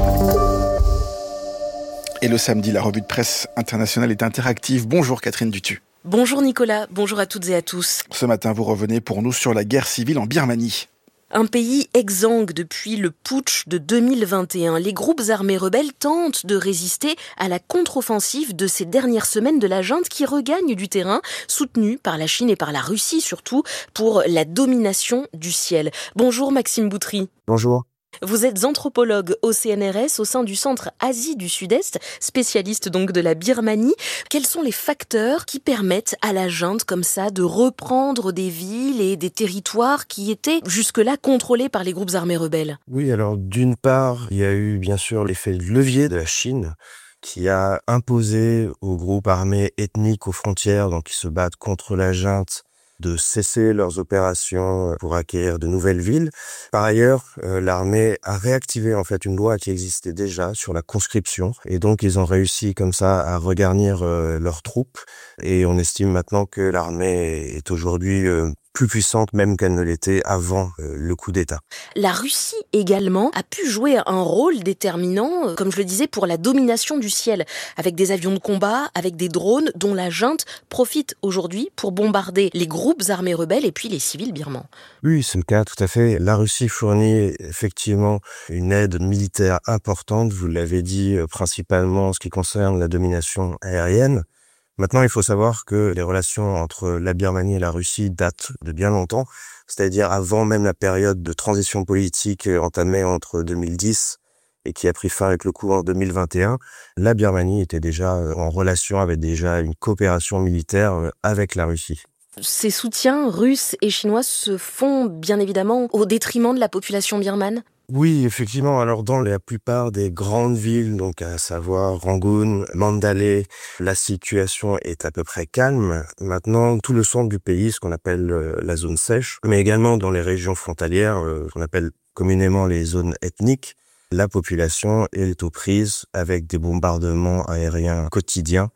Et le samedi, la revue de presse internationale est interactive. Bonjour Catherine Dutu.
Bonjour Nicolas, bonjour à toutes et à tous.
Ce matin, vous revenez pour nous sur la guerre civile en Birmanie.
Un pays exsangue depuis le putsch de 2021. Les groupes armés rebelles tentent de résister à la contre-offensive de ces dernières semaines de la junte qui regagne du terrain, soutenue par la Chine et par la Russie surtout, pour la domination du ciel. Bonjour Maxime Boutry.
Bonjour.
Vous êtes anthropologue au CNRS au sein du Centre Asie du Sud-Est, spécialiste donc de la Birmanie. Quels sont les facteurs qui permettent à la junte comme ça de reprendre des villes et des territoires qui étaient jusque-là contrôlés par les groupes armés rebelles?
Oui, alors d'une part, il y a eu bien sûr l'effet de levier de la Chine qui a imposé aux groupes armés ethniques aux frontières, donc qui se battent contre la junte, de cesser leurs opérations pour acquérir de nouvelles villes. Par ailleurs, l'armée a réactivé en fait une loi qui existait déjà sur la conscription et donc ils ont réussi comme ça à regarnir leurs troupes et on estime maintenant que l'armée est aujourd'hui plus puissante même qu'elle ne l'était avant le coup d'État.
La Russie également a pu jouer un rôle déterminant, comme je le disais, pour la domination du ciel, avec des avions de combat, avec des drones dont la junte profite aujourd'hui pour bombarder les groupes armés rebelles et puis les civils birmans.
Oui, c'est le cas, tout à fait. La Russie fournit effectivement une aide militaire importante, vous l'avez dit, principalement en ce qui concerne la domination aérienne. Maintenant, il faut savoir que les relations entre la Birmanie et la Russie datent de bien longtemps, c'est-à-dire avant même la période de transition politique entamée entre 2010 et qui a pris fin avec le coup en 2021. La Birmanie était déjà en relation, avait déjà une coopération militaire avec la Russie.
Ces soutiens russes et chinois se font bien évidemment au détriment de la population birmane?
Oui, effectivement. Alors, dans la plupart des grandes villes, donc à savoir Rangoon, Mandalay, la situation est à peu près calme. Maintenant, tout le centre du pays, ce qu'on appelle la zone sèche, mais également dans les régions frontalières, qu'on appelle communément les zones ethniques, la population est aux prises avec des bombardements aériens quotidiens.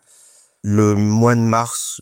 Le mois de mars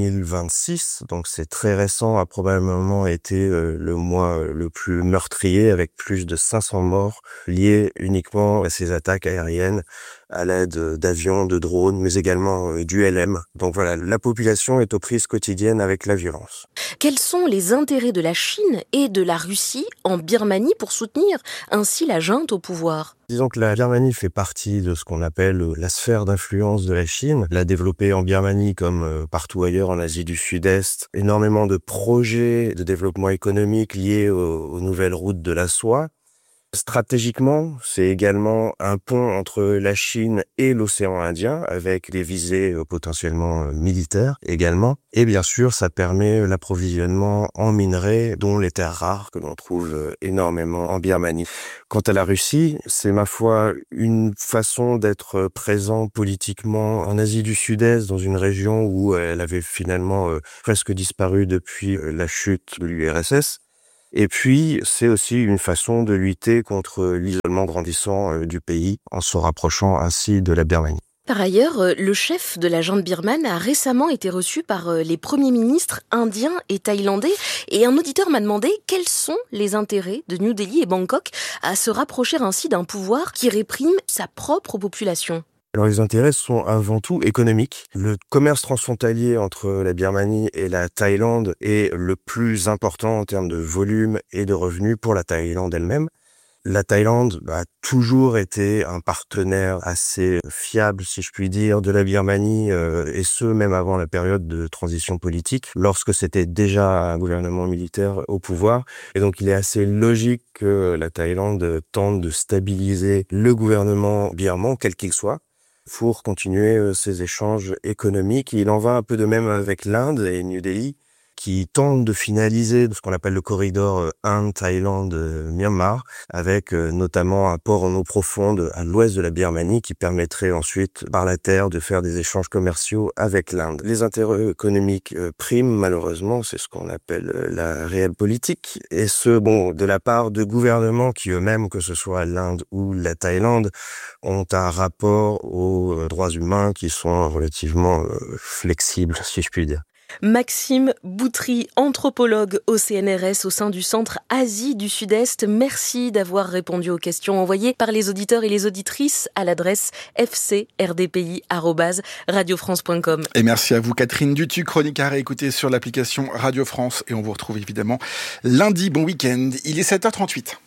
2026, donc c'est très récent, a probablement été le mois le plus meurtrier avec plus de 500 morts liés uniquement à ces attaques aériennes à l'aide d'avions, de drones, mais également du LM. Donc voilà, la population est aux prises quotidiennes avec la violence.
Quels sont les intérêts de la Chine et de la Russie en Birmanie pour soutenir ainsi la junte au pouvoir?
Disons que la Birmanie fait partie de ce qu'on appelle la sphère d'influence de la Chine. Elle a développé en Birmanie, comme partout ailleurs en Asie du Sud-Est, énormément de projets de développement économique liés aux nouvelles routes de la soie. Stratégiquement, c'est également un pont entre la Chine et l'océan Indien, avec des visées potentiellement militaires également. Et bien sûr, ça permet l'approvisionnement en minerais, dont les terres rares que l'on trouve énormément en Birmanie. Quant à la Russie, c'est ma foi une façon d'être présent politiquement en Asie du Sud-Est, dans une région où elle avait finalement presque disparu depuis la chute de l'URSS. Et puis, c'est aussi une façon de lutter contre l'isolement grandissant du pays en se rapprochant ainsi de la Birmanie.
Par ailleurs, le chef de la junte birmane a récemment été reçu par les premiers ministres indiens et thaïlandais. Et un auditeur m'a demandé quels sont les intérêts de New Delhi et Bangkok à se rapprocher ainsi d'un pouvoir qui réprime sa propre population.
Alors les intérêts sont avant tout économiques. Le commerce transfrontalier entre la Birmanie et la Thaïlande est le plus important en termes de volume et de revenus pour la Thaïlande elle-même. La Thaïlande a toujours été un partenaire assez fiable, si je puis dire, de la Birmanie, et ce, même avant la période de transition politique, lorsque c'était déjà un gouvernement militaire au pouvoir. Et donc, il est assez logique que la Thaïlande tente de stabiliser le gouvernement birman, quel qu'il soit, pour continuer ses échanges économiques. Il en va un peu de même avec l'Inde et New Delhi, qui tente de finaliser ce qu'on appelle le corridor Inde-Thaïlande-Myanmar, avec notamment un port en eau profonde à l'ouest de la Birmanie qui permettrait ensuite, par la terre, de faire des échanges commerciaux avec l'Inde. Les intérêts économiques priment, malheureusement, c'est ce qu'on appelle la réelle politique, et ce, de la part de gouvernements qui eux-mêmes, que ce soit l'Inde ou la Thaïlande, ont un rapport aux droits humains qui sont relativement flexibles, si je puis dire.
Maxime Boutry, anthropologue au CNRS au sein du Centre Asie du Sud-Est. Merci d'avoir répondu aux questions envoyées par les auditeurs et les auditrices à l'adresse fcrdpi@radiofrance.com.
Et merci à vous Catherine Dutu, chronique à réécouter sur l'application Radio France. Et on vous retrouve évidemment lundi. Bon week-end, il est 7h38.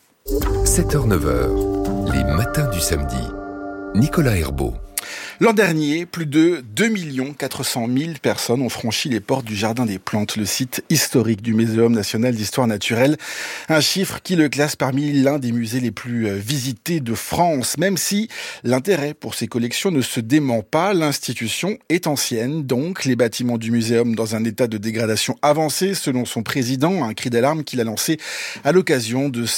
7h-9h, les matins du samedi. Nicolas Herbeau.
L'an dernier, plus de 2 400 000 personnes ont franchi les portes du Jardin des Plantes, le site historique du Muséum national d'histoire naturelle. Un chiffre qui le classe parmi l'un des musées les plus visités de France. Même si l'intérêt pour ces collections ne se dément pas, l'institution est ancienne. Donc, les bâtiments du muséum dans un état de dégradation avancée, selon son président, un cri d'alarme qu'il a lancé à l'occasion de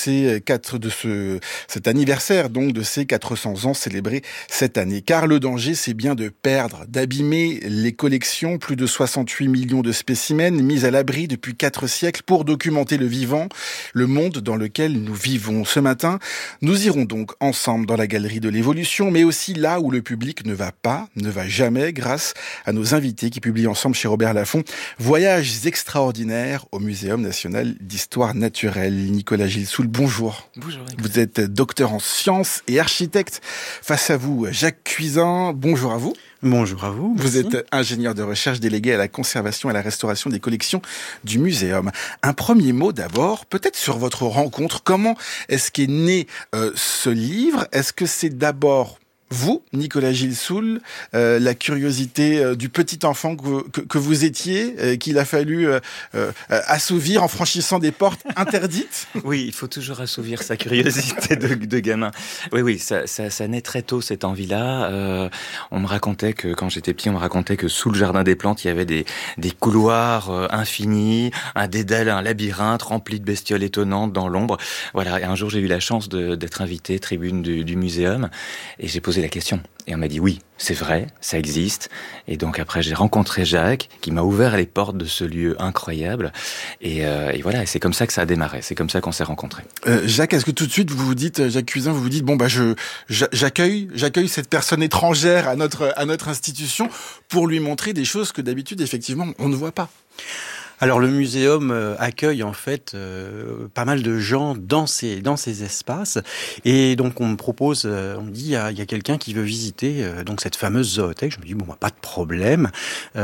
cet anniversaire, donc de ces 400 ans célébrés cette année. Car le danger, c'est bien de perdre, d'abîmer les collections, plus de 68 millions de spécimens mis à l'abri depuis 4 siècles pour documenter le vivant, le monde dans lequel nous vivons. Ce matin, nous irons donc ensemble dans la galerie de l'évolution, mais aussi là où le public ne va jamais, grâce à nos invités qui publient ensemble chez Robert Laffont Voyages extraordinaires au Muséum national d'histoire naturelle. Nicolas Gilsoul, bonjour.
Bonjour.
Vous êtes docteur en sciences et architecte. Face à vous, Jacques Cuisin. Bonjour à vous.
Bonjour à vous.
Vous êtes ingénieur de recherche délégué à la conservation et à la restauration des collections du Muséum. Un premier mot d'abord, peut-être sur votre rencontre. Comment est-ce qu'est né ce livre ? Est-ce que c'est d'abord vous, Nicolas Gilsoul, la curiosité du petit enfant que vous étiez, qu'il a fallu assouvir en franchissant des portes interdites ?
Oui, il faut toujours assouvir sa curiosité de gamin. Oui, ça naît très tôt, cette envie-là. On me racontait que, quand j'étais petit, que sous le Jardin des Plantes, il y avait des couloirs infinis, un dédale, un labyrinthe rempli de bestioles étonnantes dans l'ombre. Voilà, et un jour, j'ai eu la chance d'être invité, tribune du Muséum, et j'ai posé la question. Et on m'a dit oui, c'est vrai, ça existe. Et donc après, j'ai rencontré Jacques, qui m'a ouvert les portes de ce lieu incroyable. Et voilà, et c'est comme ça que ça a démarré. C'est comme ça qu'on s'est rencontrés.
Jacques, est-ce que tout de suite, Jacques Cuisin, vous vous dites, j'accueille cette personne étrangère à notre institution pour lui montrer des choses que d'habitude, effectivement, on ne voit pas.
Alors le muséum accueille en fait pas mal de gens dans ces espaces, et donc on me propose, on me dit il y a quelqu'un qui veut visiter donc cette fameuse zoothèque. Je me dis pas de problème,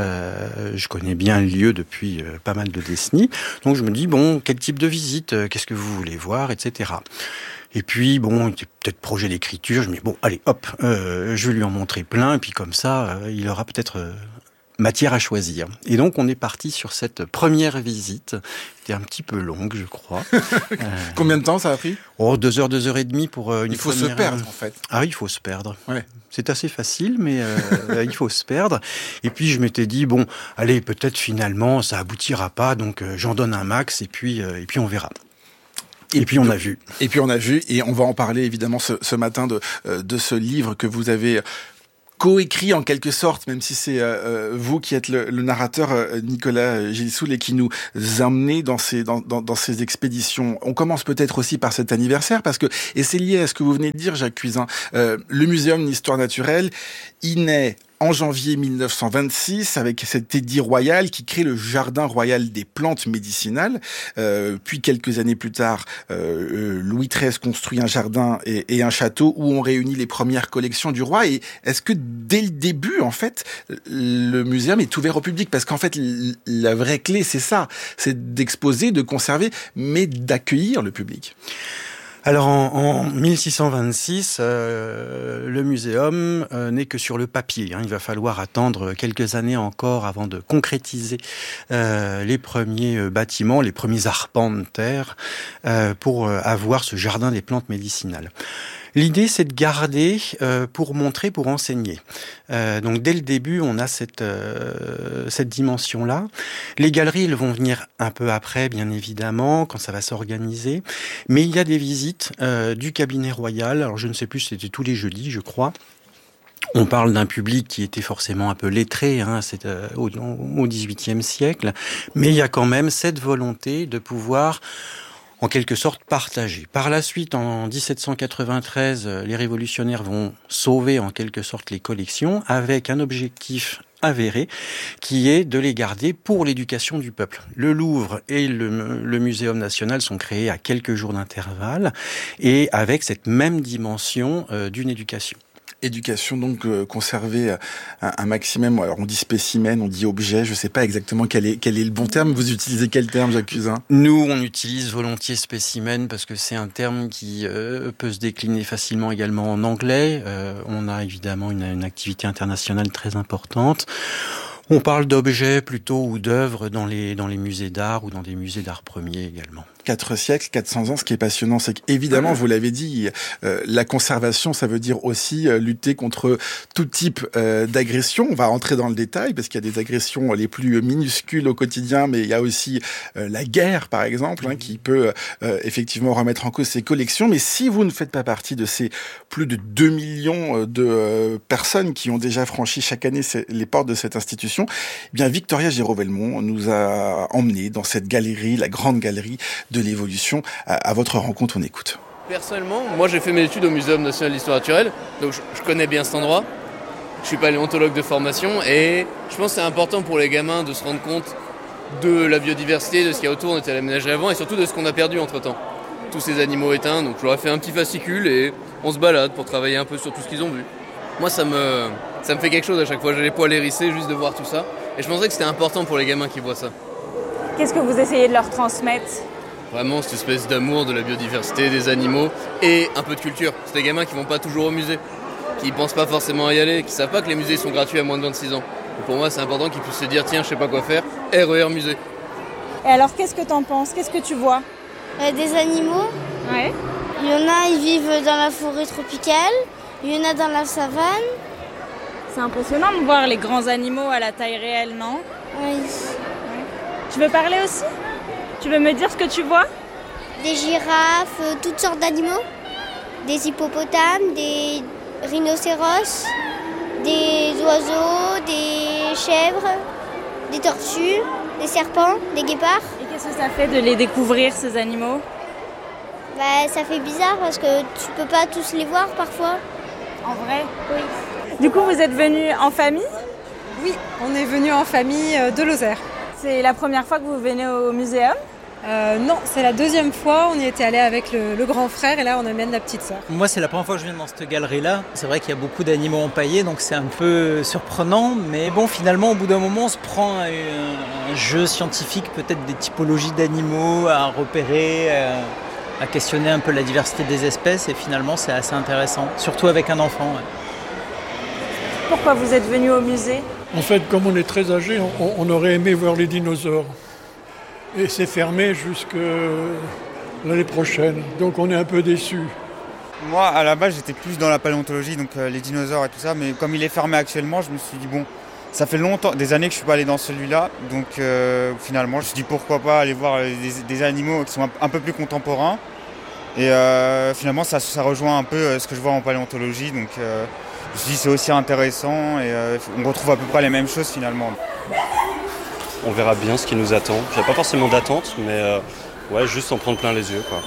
je connais bien le lieu depuis pas mal de décennies, donc je me dis quel type de visite, qu'est-ce que vous voulez voir, etc. Et puis, peut-être projet d'écriture, je me dis allez hop, je vais lui en montrer plein, et puis comme ça il aura peut-être matière à choisir. Et donc, on est parti sur cette première visite. C'était un petit peu longue, je crois.
Combien de temps ça a pris ?
2 heures, 2 heures et demie pour une première...
Il faut se perdre, en fait.
Ah oui, il faut se perdre.
Ouais.
C'est assez facile, mais il faut se perdre. Et puis, je m'étais dit, allez, peut-être finalement, ça aboutira pas, donc j'en donne un max, et puis on verra. Et puis on a vu.
Et on va en parler, évidemment, ce matin de ce livre que vous avez coécrit en quelque sorte, même si c'est vous qui êtes le narrateur, Nicolas Gilsoul, et qui nous emmenez dans ces expéditions. On commence peut-être aussi par cet anniversaire, parce que, et c'est lié à ce que vous venez de dire, Jacques Cuisin, le Muséum d'histoire naturelle, il naît en janvier 1926, avec cet édit royal qui crée le Jardin royal des plantes médicinales. Puis quelques années plus tard, Louis XIII construit un jardin et un château où on réunit les premières collections du roi. Et est-ce que dès le début, en fait, le muséum est ouvert au public ? Parce qu'en fait, la vraie clé, c'est ça, c'est d'exposer, de conserver, mais d'accueillir le public.
Alors en 1626, le muséum n'est que sur le papier. Il va falloir attendre quelques années encore avant de concrétiser les premiers bâtiments, les premiers arpents de terre pour avoir ce jardin des plantes médicinales. L'idée, c'est de garder pour montrer, pour enseigner. Donc dès le début, on a cette dimension-là. Les galeries, elles vont venir un peu après, bien évidemment, quand ça va s'organiser. Mais il y a des visites du cabinet royal. Alors je ne sais plus, c'était tous les jeudis, je crois. On parle d'un public qui était forcément un peu lettré, c'est au XVIIIe siècle. Mais il y a quand même cette volonté de pouvoir en quelque sorte partagé. Par la suite, en 1793, les révolutionnaires vont sauver en quelque sorte les collections avec un objectif avéré qui est de les garder pour l'éducation du peuple. Le Louvre et le Muséum national sont créés à quelques jours d'intervalle et avec cette même dimension d'une éducation.
Éducation, donc conserver un maximum. Alors on dit spécimen, on dit objet. Je ne sais pas exactement quel est le bon terme. Vous utilisez quel terme, Jacques Cuzin ?
Nous, on utilise volontiers spécimen parce que c'est un terme qui peut se décliner facilement également en anglais. On a évidemment une activité internationale très importante. On parle d'objets plutôt ou d'œuvres dans les musées d'art ou dans des musées d'art premier également.
4 siècles, 400 ans, ce qui est passionnant, c'est qu'évidemment, vous l'avez dit, la conservation, ça veut dire aussi lutter contre tout type d'agression. On va rentrer dans le détail, parce qu'il y a des agressions les plus minuscules au quotidien, mais il y a aussi la guerre, par exemple, qui peut effectivement remettre en cause ces collections. Mais si vous ne faites pas partie de ces plus de 2 millions de personnes qui ont déjà franchi chaque année les portes de cette institution, eh bien Victoria Giraud-Velmont nous a emmenés dans cette galerie, la grande galerie de l'évolution. À votre rencontre, on écoute.
Personnellement, moi j'ai fait mes études au Muséum national d'histoire naturelle, donc je connais bien cet endroit. Je suis paléontologue de formation et je pense que c'est important pour les gamins de se rendre compte de la biodiversité, de ce qu'il y a autour, on était à la ménagerie avant et surtout de ce qu'on a perdu entre-temps. Tous ces animaux éteints, donc je leur ai fait un petit fascicule et on se balade pour travailler un peu sur tout ce qu'ils ont vu. Moi ça me fait quelque chose à chaque fois, j'ai les poils hérissés juste de voir tout ça et je pensais que c'était important pour les gamins qui voient ça.
Qu'est-ce que vous essayez de leur transmettre ?
Vraiment cette espèce d'amour de la biodiversité, des animaux et un peu de culture. C'est des gamins qui vont pas toujours au musée, qui pensent pas forcément à y aller, qui savent pas que les musées sont gratuits à moins de 26 ans. Et pour moi c'est important qu'ils puissent se dire tiens je sais pas quoi faire, RER musée.
Et alors qu'est-ce que t'en penses ? Qu'est-ce que tu vois ?
Des animaux.
Ouais.
Il y en a, ils vivent dans la forêt tropicale, il y en a dans la savane.
C'est impressionnant de voir les grands animaux à la taille réelle, non ?
Oui.
Tu veux parler aussi ? Tu veux me dire ce que tu vois ?
Des girafes, toutes sortes d'animaux. Des hippopotames, des rhinocéros, des oiseaux, des chèvres, des tortues, des serpents, des guépards.
Et qu'est-ce que ça fait de les découvrir, ces animaux ?
Ça fait bizarre parce que tu peux pas tous les voir parfois.
En vrai ?
Oui.
Du coup, vous êtes venus en famille ?
Oui, on est venus en famille de Lozère.
C'est la première fois que vous venez au muséum ?
Non, c'est la deuxième fois. On y était allé avec le grand frère et là on amène la petite sœur.
Moi c'est la première fois que je viens dans cette galerie-là. C'est vrai qu'il y a beaucoup d'animaux empaillés donc c'est un peu surprenant. Mais bon finalement au bout d'un moment on se prend un jeu scientifique, peut-être des typologies d'animaux à repérer, à questionner un peu la diversité des espèces et finalement c'est assez intéressant. Surtout avec un enfant. Ouais.
Pourquoi vous êtes venu au musée ?
En fait, comme on est très âgé, on aurait aimé voir les dinosaures. Et c'est fermé jusqu'à l'année prochaine. Donc on est un peu déçus.
Moi, à la base, j'étais plus dans la paléontologie, donc les dinosaures et tout ça. Mais comme il est fermé actuellement, je me suis dit, bon, ça fait longtemps, des années que je ne suis pas allé dans celui-là. Donc finalement, je me suis dit, pourquoi pas aller voir des animaux qui sont un peu plus contemporains. Et finalement, ça rejoint un peu ce que je vois en paléontologie. Donc je me suis dit, c'est aussi intéressant et on retrouve à peu près les mêmes choses finalement.
On verra bien ce qui nous attend. J'ai pas forcément d'attente, mais juste en prendre plein les yeux, quoi.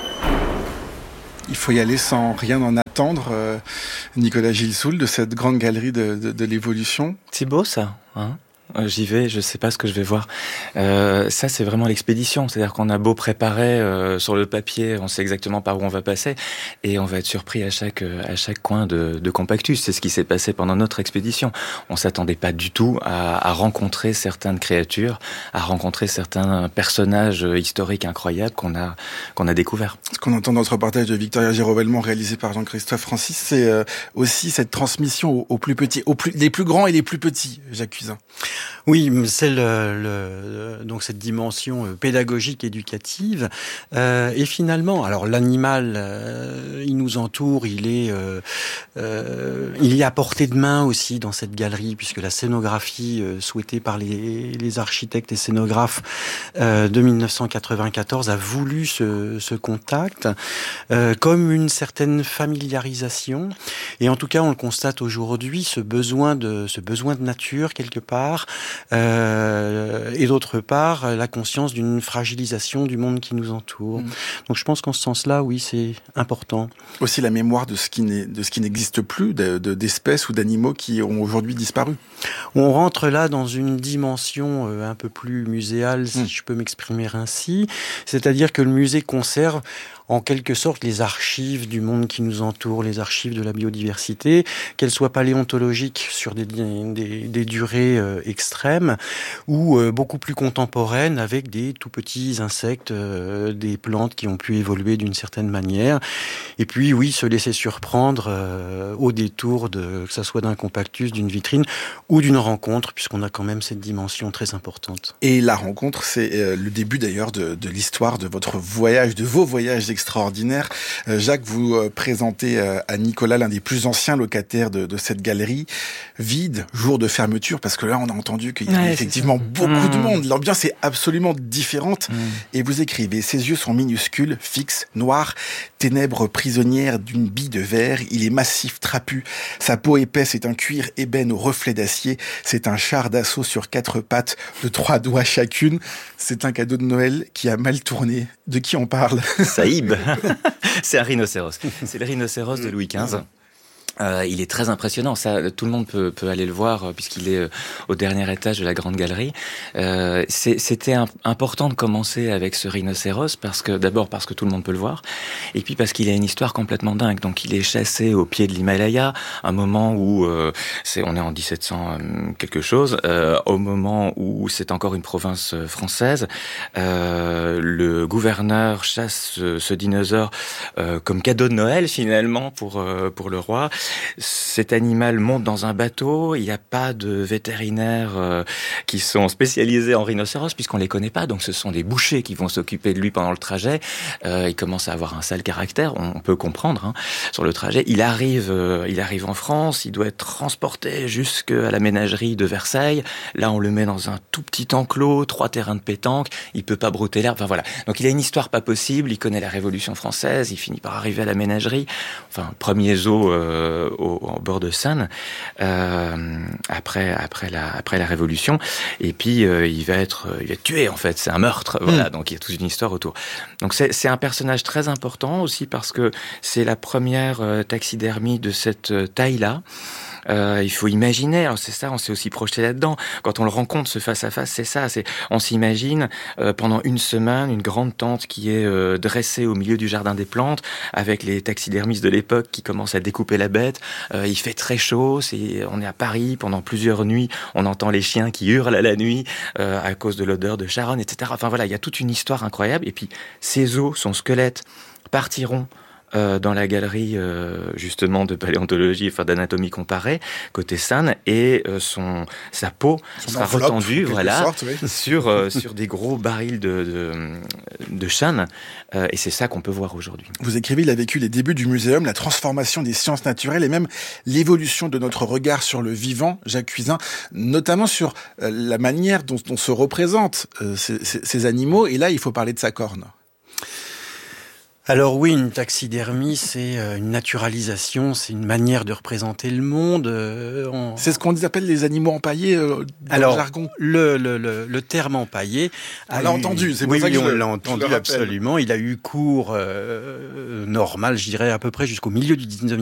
Il faut y aller sans rien en attendre. Nicolas Gilsoul, de cette grande galerie de l'évolution.
C'est beau ça, hein ?
J'y vais, je sais pas ce que je vais voir. Ça, c'est vraiment l'expédition. C'est-à-dire qu'on a beau préparer sur le papier, on sait exactement par où on va passer, et on va être surpris à chaque coin de Compactus. C'est ce qui s'est passé pendant notre expédition. On s'attendait pas du tout à rencontrer certaines créatures, à rencontrer certains personnages historiques incroyables qu'on a découverts.
Ce qu'on entend dans notre reportage de Victoria Girovellement réalisé par Jean-Christophe Francis, c'est aussi cette transmission aux plus petits, les plus grands et les plus petits, Jacques Cuisin.
Oui, c'est donc cette dimension pédagogique, éducative. Et finalement, alors l'animal, il nous entoure, il est à portée de main aussi dans cette galerie, puisque la scénographie souhaitée par les architectes et scénographes de 1994 a voulu ce contact comme une certaine familiarisation. Et en tout cas, on le constate aujourd'hui, ce besoin de nature quelque part, et d'autre part la conscience d'une fragilisation du monde qui nous entoure. Donc je pense qu'en ce sens-là, oui, c'est important.
Aussi la mémoire de ce qui n'existe plus, d'espèces ou d'animaux qui ont aujourd'hui disparu.
On rentre là dans une dimension un peu plus muséale, si je peux m'exprimer ainsi. C'est-à-dire que le musée conserve en quelque sorte les archives du monde qui nous entoure, les archives de la biodiversité, qu'elles soient paléontologiques sur des durées extrêmes ou beaucoup plus contemporaines avec des tout petits insectes, des plantes qui ont pu évoluer d'une certaine manière. Et puis oui, se laisser surprendre au détour que ça soit d'un compactus, d'une vitrine ou d'une rencontre, puisqu'on a quand même cette dimension très importante.
Et la rencontre, c'est le début d'ailleurs de l'histoire de vos voyages extraordinaire. Jacques, vous présentez à Nicolas l'un des plus anciens locataires de cette galerie, vide, jour de fermeture, parce que là, on a entendu qu'il y a effectivement beaucoup de monde. L'ambiance est absolument différente. Et vous écrivez, ses yeux sont minuscules, fixes, noirs, ténèbres prisonnières d'une bille de verre. Il est massif, trapu. Sa peau épaisse est un cuir ébène au reflet d'acier. C'est un char d'assaut sur 4 pattes de 3 doigts chacune. C'est un cadeau de Noël qui a mal tourné. De qui on parle?
Saïb. C'est un rhinocéros. C'est le rhinocéros de Louis XV. Il est très impressionnant, ça, tout le monde peut aller le voir puisqu'il est au dernier étage de la grande galerie. C'était important de commencer avec ce rhinocéros d'abord parce que tout le monde peut le voir, et puis parce qu'il a une histoire complètement dingue. Donc il est chassé au pied de l'Himalaya, un moment où on est en 1700 quelque chose, au moment où c'est encore une province française. Le gouverneur chasse ce dinosaure comme cadeau de Noël finalement pour le roi. Cet animal monte dans un bateau, il n'y a pas de vétérinaires qui sont spécialisés en rhinocéros puisqu'on les connaît pas, donc ce sont des bouchers qui vont s'occuper de lui pendant le trajet. Il commence à avoir un sale caractère, on peut comprendre sur le trajet. Il arrive en France, il doit être transporté jusqu'à la ménagerie de Versailles. Là, on le met dans un tout petit enclos, 3 terrains de pétanque, il peut pas brouter l'herbe, enfin voilà. Donc il a une histoire pas possible, il connaît la Révolution française, il finit par arriver à la ménagerie, enfin premier zoo au bord de Seine après la Révolution, et puis il va être tué en fait, c'est un meurtre, voilà. Donc il y a toute une histoire autour. Donc c'est un personnage très important aussi parce que c'est la première taxidermie de cette taille-là. Il faut imaginer, alors c'est ça, on s'est aussi projeté là-dedans. Quand on le rencontre, ce face-à-face, c'est ça. On s'imagine pendant une semaine, une grande tente qui est dressée au milieu du jardin des plantes, avec les taxidermistes de l'époque qui commencent à découper la bête. Il fait très chaud, on est à Paris, pendant plusieurs nuits, on entend les chiens qui hurlent à la nuit à cause de l'odeur de charogne, etc. Enfin voilà, il y a toute une histoire incroyable. Et puis, ses os, son squelette, partiront dans la galerie justement de paléontologie, enfin d'anatomie comparée côté Seine, et sa peau sera retendue, voilà, sorte, oui. sur des gros barils de chêne, et c'est ça qu'on peut voir aujourd'hui.
Vous écrivez, il a vécu les débuts du muséum, la transformation des sciences naturelles et même l'évolution de notre regard sur le vivant, Jacques Cuisin, notamment sur la manière dont on se représente ces animaux, et là il faut parler de sa corne.
Alors oui, une taxidermie, c'est une naturalisation, c'est une manière de représenter le monde.
C'est ce qu'on appelle les animaux empaillés dans le jargon.
Le terme empaillé...
On l'a entendu, c'est pour ça que
on l'a entendu absolument. Il a eu cours normal, je dirais, à peu près jusqu'au milieu du 19e